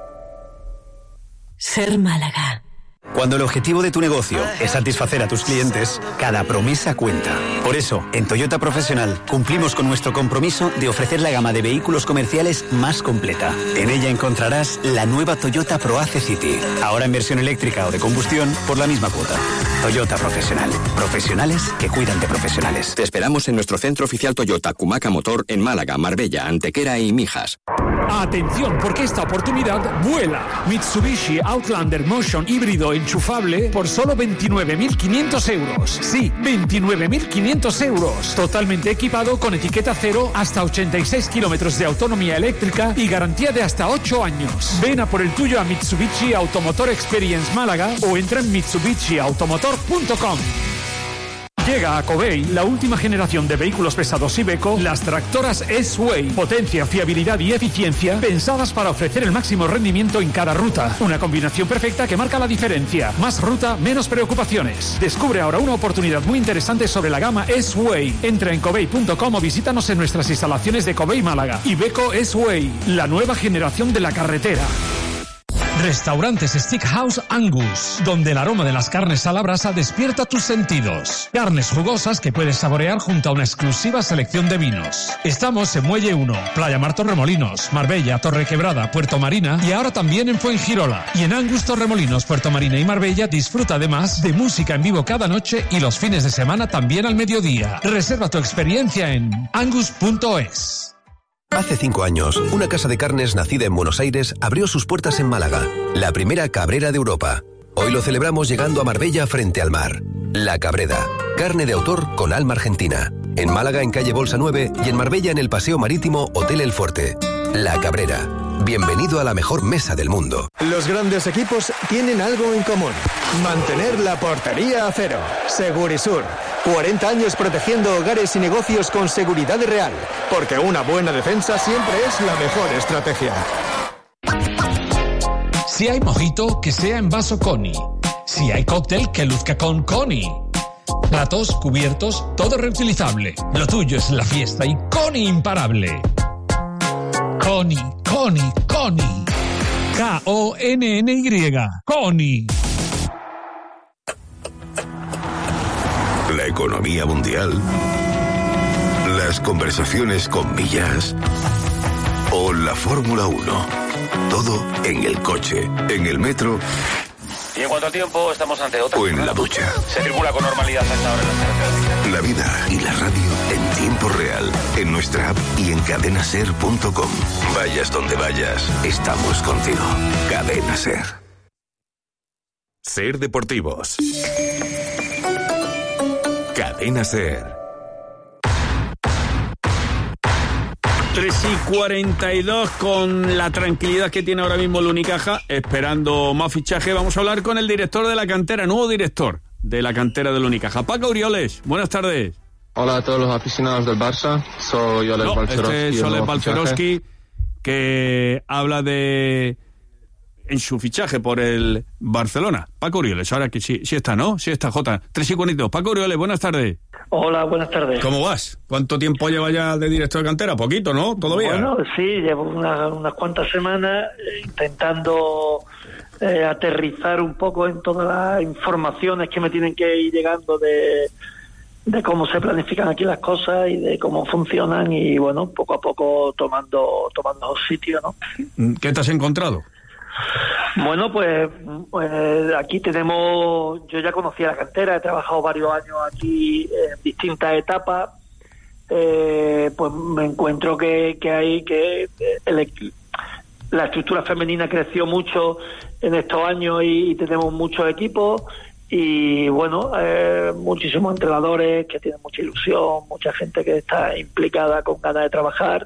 Ser Málaga. Cuando el objetivo de tu negocio es satisfacer a tus clientes, cada promesa cuenta. Por eso, en Toyota Profesional cumplimos con nuestro compromiso de ofrecer la gama de vehículos comerciales más completa. En ella encontrarás la nueva Toyota ProAce City, ahora en versión eléctrica o de combustión por la misma cuota. Toyota Profesional. Profesionales que cuidan de profesionales. Te esperamos en nuestro centro oficial Toyota Cumaca Motor en Málaga, Marbella, Antequera y Mijas. Atención, porque esta oportunidad vuela. Mitsubishi Outlander Motion híbrido enchufable por solo veintinueve mil quinientos euros. Sí, veintinueve mil quinientos euros. Totalmente equipado con etiqueta cero, hasta ochenta y seis kilómetros de autonomía eléctrica y garantía de hasta ocho años. Ven a por el tuyo a Mitsubishi Automotor Experience Málaga o entra en mitsubishi automotor punto com. Llega a Covey la última generación de vehículos pesados Iveco, las tractoras S-Way. Potencia, fiabilidad y eficiencia pensadas para ofrecer el máximo rendimiento en cada ruta. Una combinación perfecta que marca la diferencia. Más ruta, menos preocupaciones. Descubre ahora una oportunidad muy interesante sobre la gama S-Way. Entra en covey punto com o visítanos en nuestras instalaciones de Covey Málaga. Iveco S-Way, la nueva generación de la carretera. Restaurantes Steakhouse Angus, donde el aroma de las carnes a la brasa despierta tus sentidos. Carnes jugosas que puedes saborear junto a una exclusiva selección de vinos. Estamos en Muelle uno, Playa Mar Torremolinos, Marbella, Torrequebrada, Puerto Marina y ahora también en Fuengirola. Y en Angus Torremolinos, Puerto Marina y Marbella disfruta además de música en vivo cada noche y los fines de semana también al mediodía. Reserva tu experiencia en angus punto es. Hace cinco años, una casa de carnes nacida en Buenos Aires abrió sus puertas en Málaga, la primera cabrera de Europa. Hoy lo celebramos llegando a Marbella frente al mar. La Cabreda, carne de autor con alma argentina. En Málaga en calle Bolsa nueve y en Marbella en el Paseo Marítimo Hotel El Forte. La Cabrera. Bienvenido a la mejor mesa del mundo. Los grandes equipos tienen algo en común. Mantener la portería a cero. Segurisur. cuarenta años protegiendo hogares y negocios con seguridad real. Porque una buena defensa siempre es la mejor estrategia. Si hay mojito, que sea en vaso Coni. Si hay cóctel, que luzca con Coni. Platos, cubiertos, todo reutilizable. Lo tuyo es la fiesta y Coni imparable. Coni, Coni, Coni. K O N N Y. Coni. La economía mundial, las conversaciones con millas o la Fórmula uno. Todo en el coche, en el metro. Y en cuanto al tiempo, estamos ante otra. O en la ducha. Se circula con normalidad hasta ahora en las carreteras. La vida y la radio en tiempo real, en nuestra app y en cadena ser punto com. Vayas donde vayas, estamos contigo. Cadena Ser. Ser Deportivos. Cadena Ser. tres y cuarenta y dos, con la tranquilidad que tiene ahora mismo el Unicaja, esperando más fichaje. Vamos a hablar con el director de la cantera, nuevo director de la cantera del Unicaja, Paco Urioles. Buenas tardes. Hola a todos los aficionados del Barça, soy Oleg no, Balcerowski. Este es Oleg Balcerowski, que habla de... en su fichaje por el Barcelona. Paco Urioles, ahora que sí, sí está, ¿no? Sí está, Jota. tres y cuarenta y dos. Paco Urioles, buenas tardes. Hola, buenas tardes. ¿Cómo vas? ¿Cuánto tiempo lleva ya de director de cantera? Poquito, ¿no? ¿Todavía? Bueno, sí, llevo una, unas cuantas semanas intentando eh, aterrizar un poco en todas las informaciones que me tienen que ir llegando de, de cómo se planifican aquí las cosas y de cómo funcionan y, bueno, poco a poco tomando, tomando sitio, ¿no? ¿Qué te has encontrado? Bueno, pues, pues aquí tenemos, yo ya conocía la cantera, he trabajado varios años aquí en distintas etapas, eh, pues me encuentro que, que hay que el, la estructura femenina creció mucho en estos años y, y tenemos muchos equipos y bueno, eh, muchísimos entrenadores que tienen mucha ilusión, mucha gente que está implicada con ganas de trabajar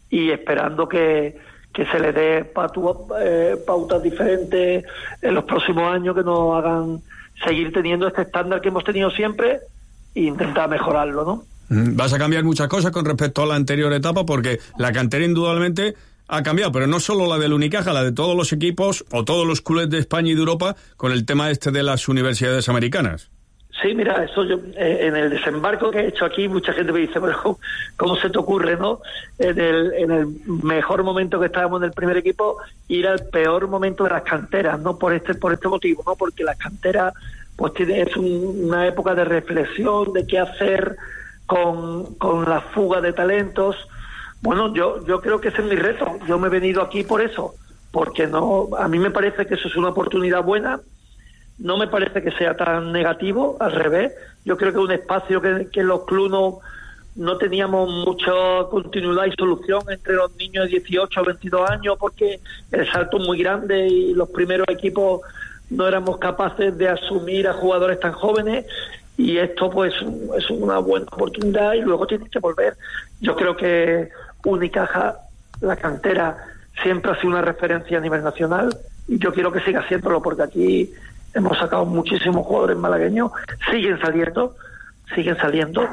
y esperando que, que se le dé patu, eh, pautas diferentes en los próximos años que nos hagan seguir teniendo este estándar que hemos tenido siempre e intentar mejorarlo, ¿no? Vas a cambiar muchas cosas con respecto a la anterior etapa, porque la cantera indudablemente ha cambiado, pero no solo la del Unicaja, la de todos los equipos o todos los clubes de España y de Europa, con el tema este de las universidades americanas. Sí, mira, eso yo, eh, en el desembarco que he hecho aquí, mucha gente me dice, pero ¿cómo se te ocurre, no? En el, en el mejor momento que estábamos en el primer equipo, ir al peor momento de las canteras, ¿no? Por este, por este motivo, ¿no? Porque las canteras, pues tiene, es un, una época de reflexión, de qué hacer con, con la fuga de talentos. Bueno, yo, yo creo que ese es mi reto. Yo me he venido aquí por eso, porque no, a mí me parece que eso es una oportunidad buena. No me parece que sea tan negativo, al revés. Yo creo que es un espacio que, que los clubes no, no teníamos mucha continuidad y solución entre los niños de dieciocho a veintidós años, porque el salto es muy grande y los primeros equipos no éramos capaces de asumir a jugadores tan jóvenes, y esto pues es una buena oportunidad y luego tienes que volver. Yo creo que Unicaja, la cantera, siempre ha sido una referencia a nivel nacional, y yo quiero que siga haciéndolo, porque aquí hemos sacado muchísimos jugadores malagueños, siguen saliendo, siguen saliendo,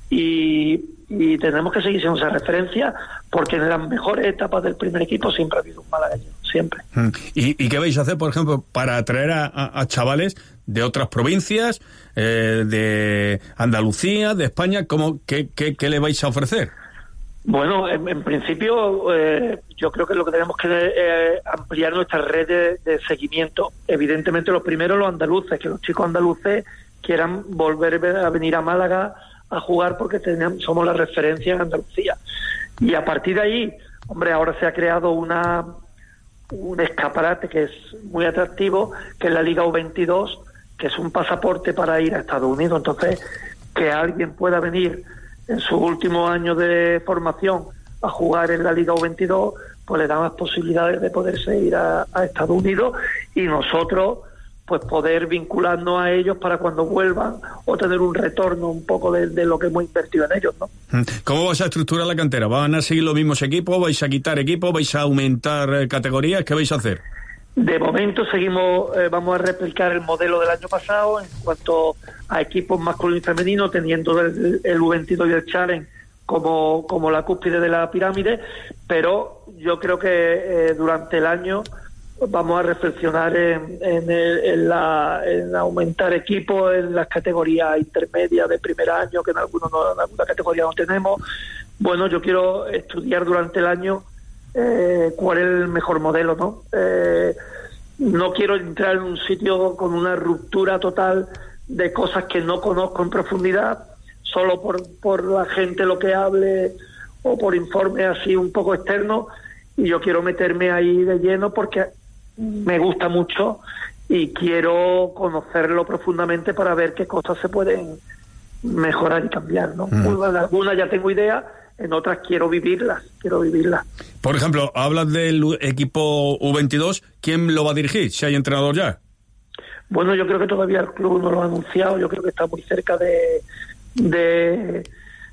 y, y tenemos que seguir siendo esa referencia, porque en las mejores etapas del primer equipo siempre ha habido un malagueño, siempre. ¿Y, y qué vais a hacer, por ejemplo, para atraer a, a, a chavales de otras provincias, eh, de Andalucía, de España? ¿Cómo, qué, qué, ¿Qué le vais a ofrecer? Bueno, en, en principio eh, yo creo que lo que tenemos que eh, ampliar nuestra red de, de seguimiento. Evidentemente, lo primero, los andaluces, que los chicos andaluces quieran volver a venir a Málaga a jugar, porque tenemos, somos la referencia en Andalucía. Y a partir de ahí, hombre, ahora se ha creado una un escaparate que es muy atractivo, que es la Liga U veintidós, que es un pasaporte para ir a Estados Unidos. Entonces, que alguien pueda venir en sus últimos años de formación a jugar en la Liga U veintidós, pues le da más posibilidades de poderse ir a, a Estados Unidos, y nosotros pues poder vincularnos a ellos para cuando vuelvan, o tener un retorno un poco de, de lo que hemos invertido en ellos, ¿no? ¿Cómo vas a estructurar la cantera? ¿Van a seguir los mismos equipos? ¿Vais a quitar equipos? ¿Vais a aumentar eh, categorías? ¿Qué vais a hacer? De momento seguimos, eh, vamos a replicar el modelo del año pasado en cuanto a equipos masculino y femenino, teniendo el, el U veintidós y el Challenge como, como la cúspide de la pirámide, pero yo creo que eh, durante el año vamos a reflexionar en, en, el, en, la, en aumentar equipos en las categorías intermedias de primer año, que en, algunos no, en alguna categoría no tenemos. Bueno, yo quiero estudiar durante el año eh, cuál es el mejor modelo, ¿no? Eh, no quiero entrar en un sitio con una ruptura total de cosas que no conozco en profundidad, solo por, por la gente lo que hable o por informes así un poco externos, y yo quiero meterme ahí de lleno porque me gusta mucho y quiero conocerlo profundamente para ver qué cosas se pueden mejorar y cambiar, ¿no? Mm. En algunas ya tengo ideas, en otras quiero vivirlas, quiero vivirlas. Por ejemplo, hablas del equipo U veintidós, ¿quién lo va a dirigir? ¿Si hay entrenador ya? Bueno, yo creo que todavía el club no lo ha anunciado, yo creo que está muy cerca de de,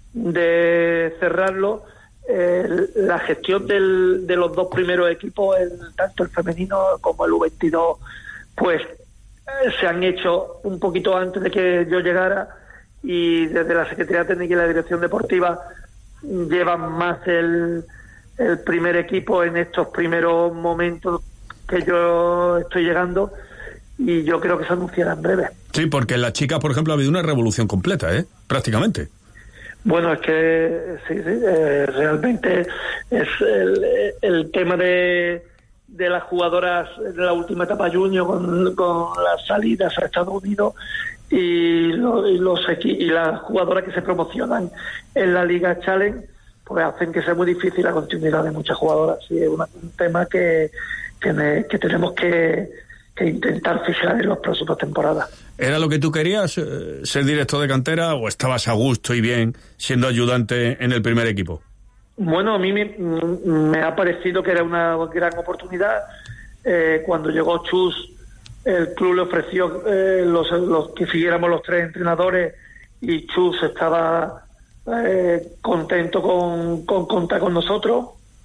de cerrarlo. Eh, la gestión del, de los dos primeros equipos, el, tanto el femenino como el U veintidós, pues eh, se han hecho un poquito antes de que yo llegara, y desde la Secretaría Técnica y la Dirección Deportiva llevan más el, el primer equipo en estos primeros momentos que yo estoy llegando, y yo creo que se anunciará en breve. Sí, porque en las chicas, por ejemplo, ha habido una revolución completa, ¿eh? Prácticamente. Bueno, es que sí, sí, eh, realmente es el, el tema de, de las jugadoras en la última etapa junior con, con las salidas a Estados Unidos y, lo, y, los, y las jugadoras que se promocionan en la Liga Challenge, pues hacen que sea muy difícil la continuidad de muchas jugadoras. Sí, es una, un tema que, que, me, que tenemos que, que intentar fijar en las próximas temporadas. ¿Era lo que tú querías, eh, ser director de cantera, o estabas a gusto y bien siendo ayudante en el primer equipo? Bueno, a mí me, me ha parecido que era una gran oportunidad. Eh, cuando llegó Chus, el club le ofreció eh, los, los que siguiéramos los tres entrenadores, y Chus estaba eh, contento con, con contar con nosotros.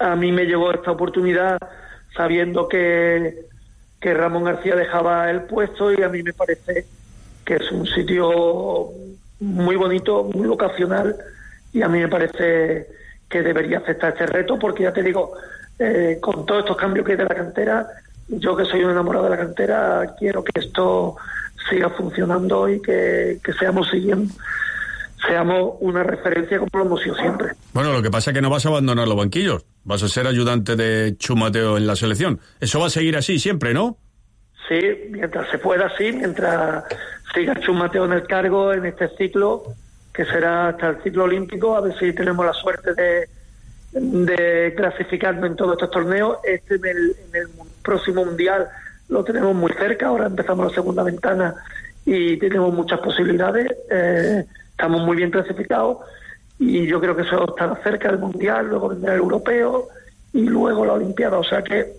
a mí me llegó esta oportunidad sabiendo que, que Ramón García dejaba el puesto, y a mí me parece que es un sitio muy bonito, muy vocacional, y a mí me parece que debería aceptar este reto, porque ya te digo, eh, con todos estos cambios que hay de la cantera, yo que soy un enamorado de la cantera, quiero que esto siga funcionando y que, que seamos siguiendo, seamos una referencia como lo hemos sido siempre. Bueno, lo que pasa es que no vas a abandonar los banquillos, vas a ser ayudante de Chus Mateo en la selección. Eso va a seguir así siempre, ¿no? Sí, mientras se pueda, sí, mientras siga Chus Mateo en el cargo en este ciclo, que será hasta el ciclo olímpico, a ver si tenemos la suerte de, de clasificarnos en todos estos torneos. Este en el, en el próximo mundial lo tenemos muy cerca, ahora empezamos la segunda ventana y tenemos muchas posibilidades, eh, estamos muy bien clasificados, y yo creo que eso estará cerca del mundial, luego vendrá el europeo y luego la olimpiada, o sea que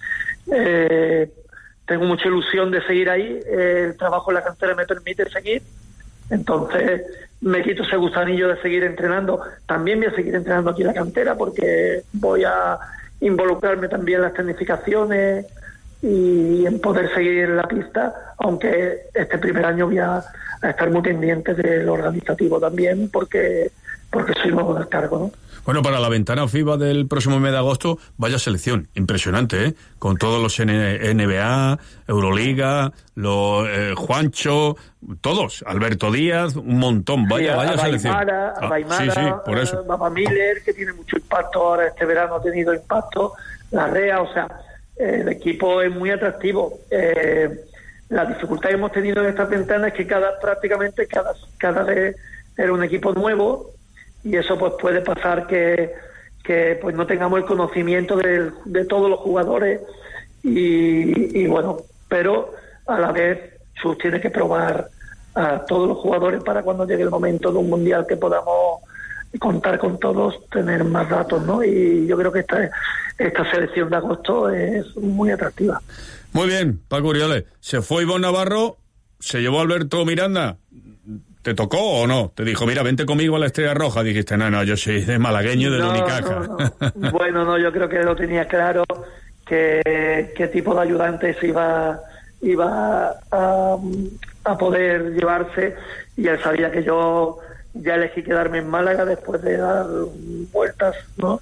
eh, tengo mucha ilusión de seguir ahí, eh, el trabajo en la cantera me permite seguir, entonces me quito ese gusanillo de seguir entrenando. También voy a seguir entrenando aquí en la cantera, porque voy a involucrarme también en las tecnificaciones y en poder seguir en la pista, aunque este primer año voy a, a estar muy pendiente del organizativo también, porque porque soy nuevo del cargo, ¿no? Bueno, para la ventana FIBA del próximo mes de agosto, vaya selección, impresionante, ¿eh? Con todos los N B A, Euroliga, los eh, Juancho, todos, Alberto Díaz, un montón, vaya, sí, vaya a selección. Baimara, a Baimara, sí, sí, por eso. Baba Miller, que tiene mucho impacto ahora, este verano ha tenido impacto, la R E A, o sea, eh, el equipo es muy atractivo. Eh, la dificultad que hemos tenido en estas ventanas es que cada prácticamente cada, cada vez era un equipo nuevo, y eso pues puede pasar que, que pues no tengamos el conocimiento de, de todos los jugadores, y, y bueno, pero a la vez Chus tiene que probar a todos los jugadores para cuando llegue el momento de un mundial que podamos contar con todos, tener más datos, ¿no? Y yo creo que esta, esta selección de agosto es muy atractiva. Muy bien, Paco Urioles. Se fue Ivonne Navarro, se llevó a Alberto Miranda. ¿Te tocó o no? Te dijo, mira, vente conmigo a la Estrella Roja. Dijiste, no, no, yo soy de malagueño, del no, Unicaja. No, no. Bueno, no, yo creo que lo tenía claro, que qué tipo de ayudantes iba, iba a, a poder llevarse, y él sabía que yo ya elegí quedarme en Málaga después de dar vueltas, ¿no?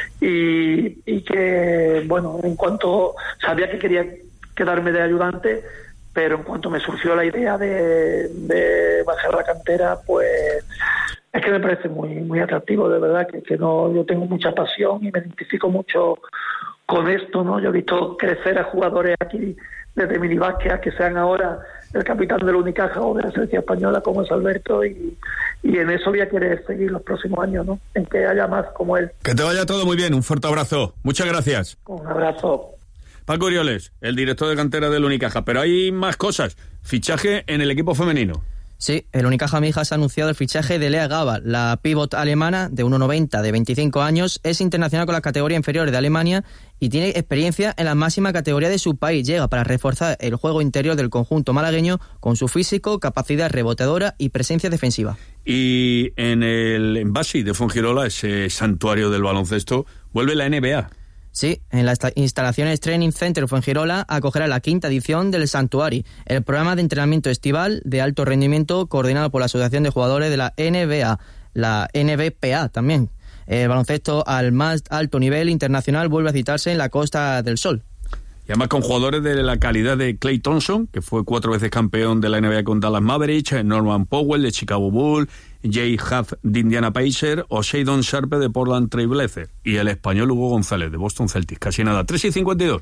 Y, y que, bueno, en cuanto sabía que quería quedarme de ayudante, pero en cuanto me surgió la idea de, de bajar la cantera, pues es que me parece muy muy atractivo, de verdad, que, que no, yo tengo mucha pasión y me identifico mucho con esto, ¿no? Yo he visto crecer a jugadores aquí desde minibásquet a que sean ahora el capitán del Unicaja o de la selección española, como es Alberto, y, y en eso voy a querer seguir los próximos años, ¿no? En que haya más como él. Que te vaya todo muy bien, un fuerte abrazo. Muchas gracias. Un abrazo. Paco Urioles, el director de cantera del Unicaja, pero hay más cosas. Fichaje en el equipo femenino. Sí, el Unicaja Mijas ha anunciado el fichaje de Lea Gaba, la pívot alemana de uno noventa, de veinticinco años, es internacional con las categorías inferiores de Alemania y tiene experiencia en la máxima categoría de su país. Llega para reforzar el juego interior del conjunto malagueño con su físico, capacidad reboteadora y presencia defensiva. Y en el en Basi de Fuengirola, ese santuario del baloncesto, vuelve la N B A. Sí, en las instalaciones Training Center Fuengirola acogerá la quinta edición del Santuari, el programa de entrenamiento estival de alto rendimiento coordinado por la Asociación de Jugadores de la N B A, la N B P A también. El baloncesto al más alto nivel internacional vuelve a citarse en la Costa del Sol. Y además con jugadores de la calidad de Klay Thompson, que fue cuatro veces campeón de la N B A con Dallas Mavericks, Norman Powell de Chicago Bulls, Jay Huff de Indiana Pacers o Shadon Sharpe de Portland Trail Blazers, y el español Hugo González de Boston Celtics. Casi nada, tres y cincuenta y dos.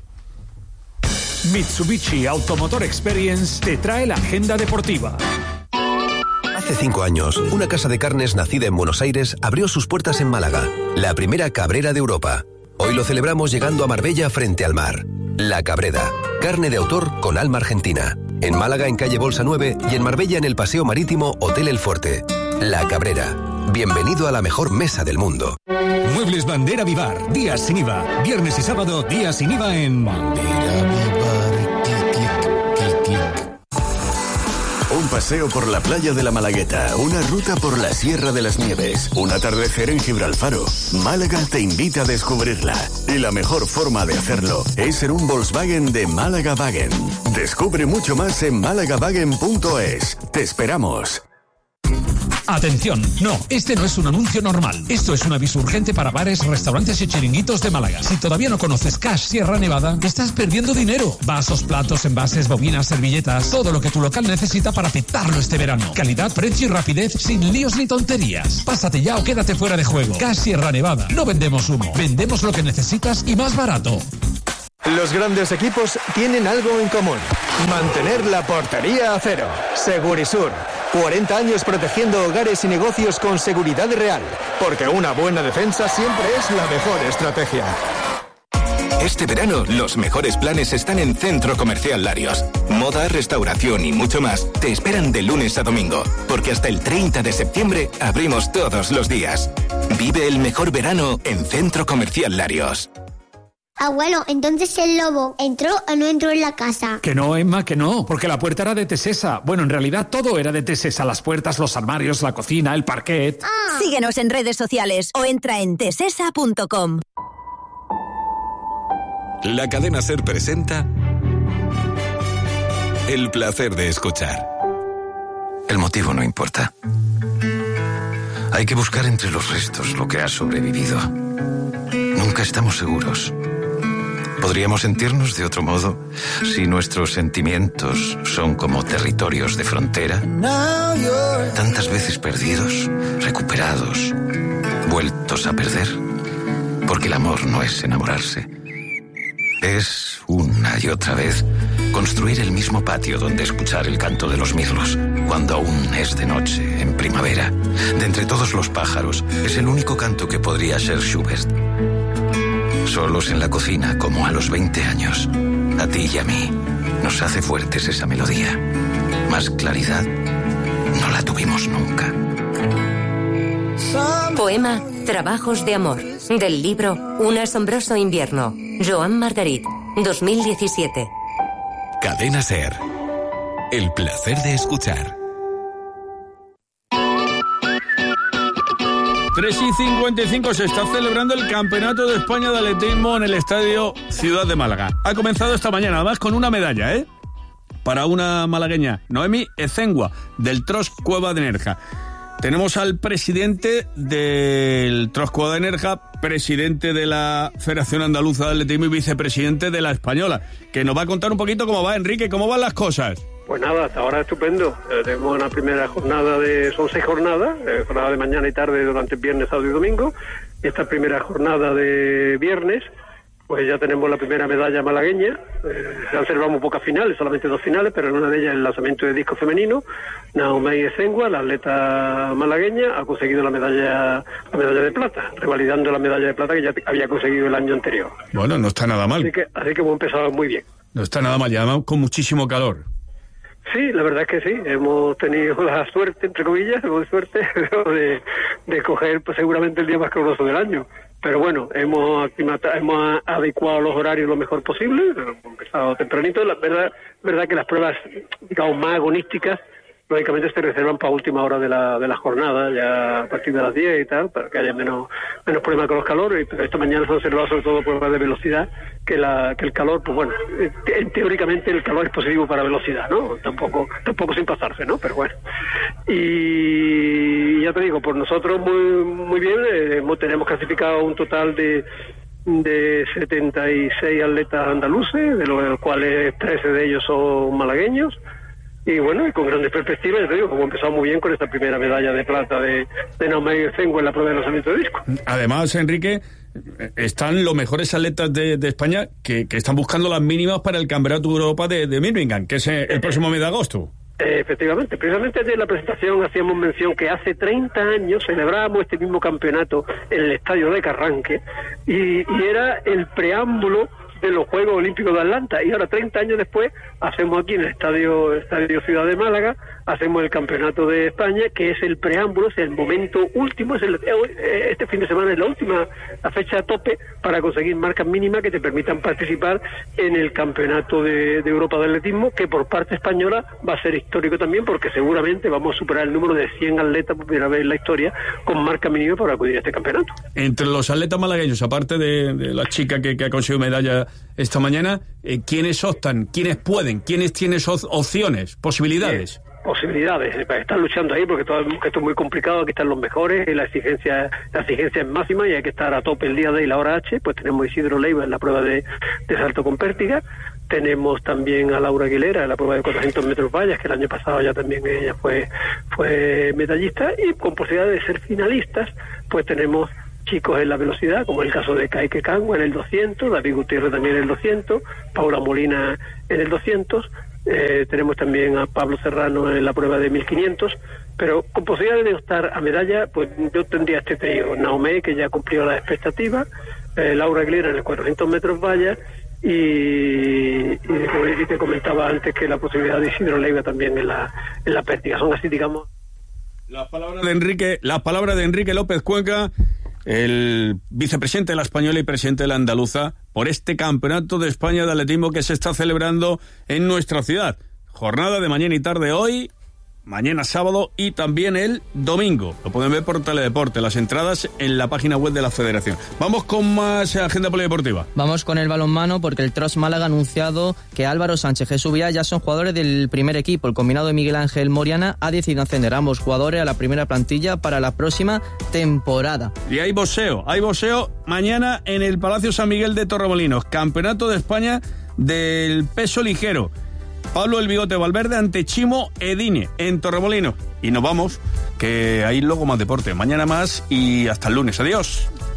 Mitsubishi Automotor Experience te trae la agenda deportiva. Hace cinco años, una casa de carnes nacida en Buenos Aires abrió sus puertas en Málaga, la primera cabrera de Europa. Hoy lo celebramos llegando a Marbella frente al mar. La Cabrera, carne de autor con alma argentina. En Málaga en calle Bolsa nueve y en Marbella en el Paseo Marítimo Hotel El Forte. La Cabrera, bienvenido a la mejor mesa del mundo. Muebles Bandera Vivar, días sin I V A. Viernes y sábado, días sin I V A en Bandera Vivar. Un paseo paseo por la playa de la Malagueta, una ruta por la Sierra de las Nieves, un atardecer en Gibraltar. Málaga te invita a descubrirla. Y la mejor forma de hacerlo es ser un Volkswagen de Málaga Wagen. Descubre mucho más en málaga wagen punto es. Te esperamos. Atención, no, este no es un anuncio normal. Esto es un aviso urgente para bares, restaurantes y chiringuitos de Málaga. Si todavía no conoces Cash Sierra Nevada, estás perdiendo dinero. Vasos, platos, envases, bobinas, servilletas, todo lo que tu local necesita para petarlo este verano. Calidad, precio y rapidez sin líos ni tonterías. Pásate ya o quédate fuera de juego. Cash Sierra Nevada. No vendemos humo, vendemos lo que necesitas y más barato. Los grandes equipos tienen algo en común: mantener la portería a cero. Segurisur, cuarenta años protegiendo hogares y negocios con seguridad real, porque una buena defensa siempre es la mejor estrategia. Este verano, los mejores planes están en Centro Comercial Larios. Moda, restauración y mucho más te esperan de lunes a domingo, porque hasta el treinta de septiembre abrimos todos los días. Vive el mejor verano en Centro Comercial Larios. Abuelo, entonces el lobo entró o no entró en la casa. Que no, Emma, que no, porque la puerta era de Tesesa. Bueno, en realidad todo era de Tesesa: las puertas, los armarios, la cocina, el parquet. Ah. Síguenos en redes sociales o entra en tesesa punto com. La cadena SER presenta El placer de escuchar. El motivo no importa. Hay que buscar entre los restos lo que ha sobrevivido. Nunca estamos seguros. Podríamos sentirnos de otro modo si nuestros sentimientos son como territorios de frontera, tantas veces perdidos, recuperados, vueltos a perder, porque el amor no es enamorarse. Es, una y otra vez, construir el mismo patio donde escuchar el canto de los mirlos, cuando aún es de noche, en primavera. De entre todos los pájaros, es el único canto que podría ser Schubert. Solos en la cocina, como a los veinte años. A ti y a mí nos hace fuertes esa melodía. Más claridad no la tuvimos nunca. Poema Trabajos de amor, del libro Un asombroso invierno, Joan Margarit, dos mil diecisiete. Cadena SER. El placer de escuchar. tres y cincuenta y cinco se está celebrando el Campeonato de España de Atletismo en el Estadio Ciudad de Málaga. Ha comenzado esta mañana, además con una medalla, ¿eh? Para una malagueña, Noemi Ezengua, del Tros Cueva de Nerja. Tenemos al presidente del Tros Cueva de Nerja, presidente de la Federación Andaluza de Atletismo y vicepresidente de la Española, que nos va a contar un poquito cómo va. Enrique, ¿cómo van las cosas? Pues nada, hasta ahora estupendo. Eh, tenemos una primera jornada de... Son seis jornadas, eh, jornada de mañana y tarde durante viernes, sábado y domingo. Esta primera jornada de viernes, pues ya tenemos la primera medalla malagueña. Eh, ya celebramos pocas finales, solamente dos finales, pero en una de ellas el lanzamiento de disco femenino. Naomi Ezengua, la atleta malagueña, ha conseguido la medalla, la medalla de plata, revalidando la medalla de plata que ya había conseguido el año anterior. Bueno, no está nada mal. Así que, así que hemos empezado muy bien. No está nada mal, y además con muchísimo calor. Sí, la verdad es que sí, hemos tenido la suerte, entre comillas, hemos suerte de, de coger pues, seguramente el día más caluroso del año. Pero bueno, hemos hemos adecuado los horarios lo mejor posible, hemos empezado tempranito. La verdad, verdad que las pruebas, digamos, más agonísticas, lógicamente se reservan para última hora de la de la jornada, ya a partir de las diez y tal, para que haya menos menos problemas con los calores. Pero esta mañana se han observado sobre todo pruebas de velocidad, que la que el calor, pues bueno, te, teóricamente el calor es positivo para velocidad, ¿no? Tampoco tampoco sin pasarse, ¿no? Pero bueno. Y ya te digo, por nosotros muy muy bien, eh, tenemos clasificado un total de de setenta y seis atletas andaluces, de los cuales trece de ellos son malagueños. Y bueno, y con grandes perspectivas, ya te digo, como empezado muy bien con esta primera medalla de plata de, de Naomi Ezengua en la prueba de lanzamiento de disco. Además, Enrique, están los mejores atletas de, de España que, que están buscando las mínimas para el Campeonato de Europa de, de Birmingham, que es el próximo mes de agosto. Eh, efectivamente, precisamente ayer en la presentación hacíamos mención que hace treinta años celebrábamos este mismo campeonato en el estadio de Carranque y, y era el preámbulo de los Juegos Olímpicos de Atlanta, y ahora treinta años después hacemos aquí en el Estadio, Estadio Ciudad de Málaga, hacemos el Campeonato de España, que es el preámbulo, es el momento último, es el, este fin de semana es la última, la fecha a tope para conseguir marcas mínimas que te permitan participar en el Campeonato de, de Europa de Atletismo, que por parte española va a ser histórico también, porque seguramente vamos a superar el número de cien atletas por primera vez en la historia con marca mínima para acudir a este campeonato. Entre los atletas malagueños, aparte de, de la chica que, que ha conseguido medalla esta mañana, eh, ¿quiénes optan? ¿Quiénes pueden? ¿Quiénes tienen opciones? ¿Posibilidades? Eh, posibilidades, están luchando ahí porque todo, esto es muy complicado, aquí están los mejores, la exigencia la exigencia es máxima y hay que estar a tope el día D y la hora H. Pues tenemos a Isidro Leiva en la prueba de, de salto con pértiga, tenemos también a Laura Aguilera en la prueba de cuatrocientos metros vallas, que el año pasado ya también ella fue, fue medallista, y con posibilidad de ser finalistas pues tenemos chicos en la velocidad, como el caso de Kaike Kangwa en el doscientos, David Gutiérrez también en el doscientos, Paula Molina en el doscientos, eh, tenemos también a Pablo Serrano en la prueba de mil quinientos, pero con posibilidad de optar a medalla, pues yo tendría este trío: Naomé, que ya cumplió las expectativas, eh, Laura Aguilera en el cuatrocientos metros vallas, y, y, y te comentaba antes que la posibilidad de Isidro Leiva también en la, en la pértiga. Son así, digamos, las palabras de Enrique, las palabras de Enrique López Cuenca, el vicepresidente de la Española y presidente de la Andaluza, por este Campeonato de España de Atletismo que se está celebrando en nuestra ciudad. Jornada de mañana y tarde hoy, mañana sábado y también el domingo. Lo pueden ver por Teledeporte, las entradas en la página web de la Federación. Vamos con más agenda polideportiva. Vamos con el balonmano, porque el Tros Málaga ha anunciado que Álvaro Sánchez, Jesús Villa ya son jugadores del primer equipo. El combinado de Miguel Ángel Moriana ha decidido ascender a ambos jugadores a la primera plantilla para la próxima temporada. Y hay boxeo, hay boxeo mañana en el Palacio San Miguel de Torremolinos. Campeonato de España del peso ligero. Pablo El Bigote Valverde ante Chimo Edine en Torremolinos. Y nos vamos, que hay luego más deporte. Mañana más y hasta el lunes. Adiós.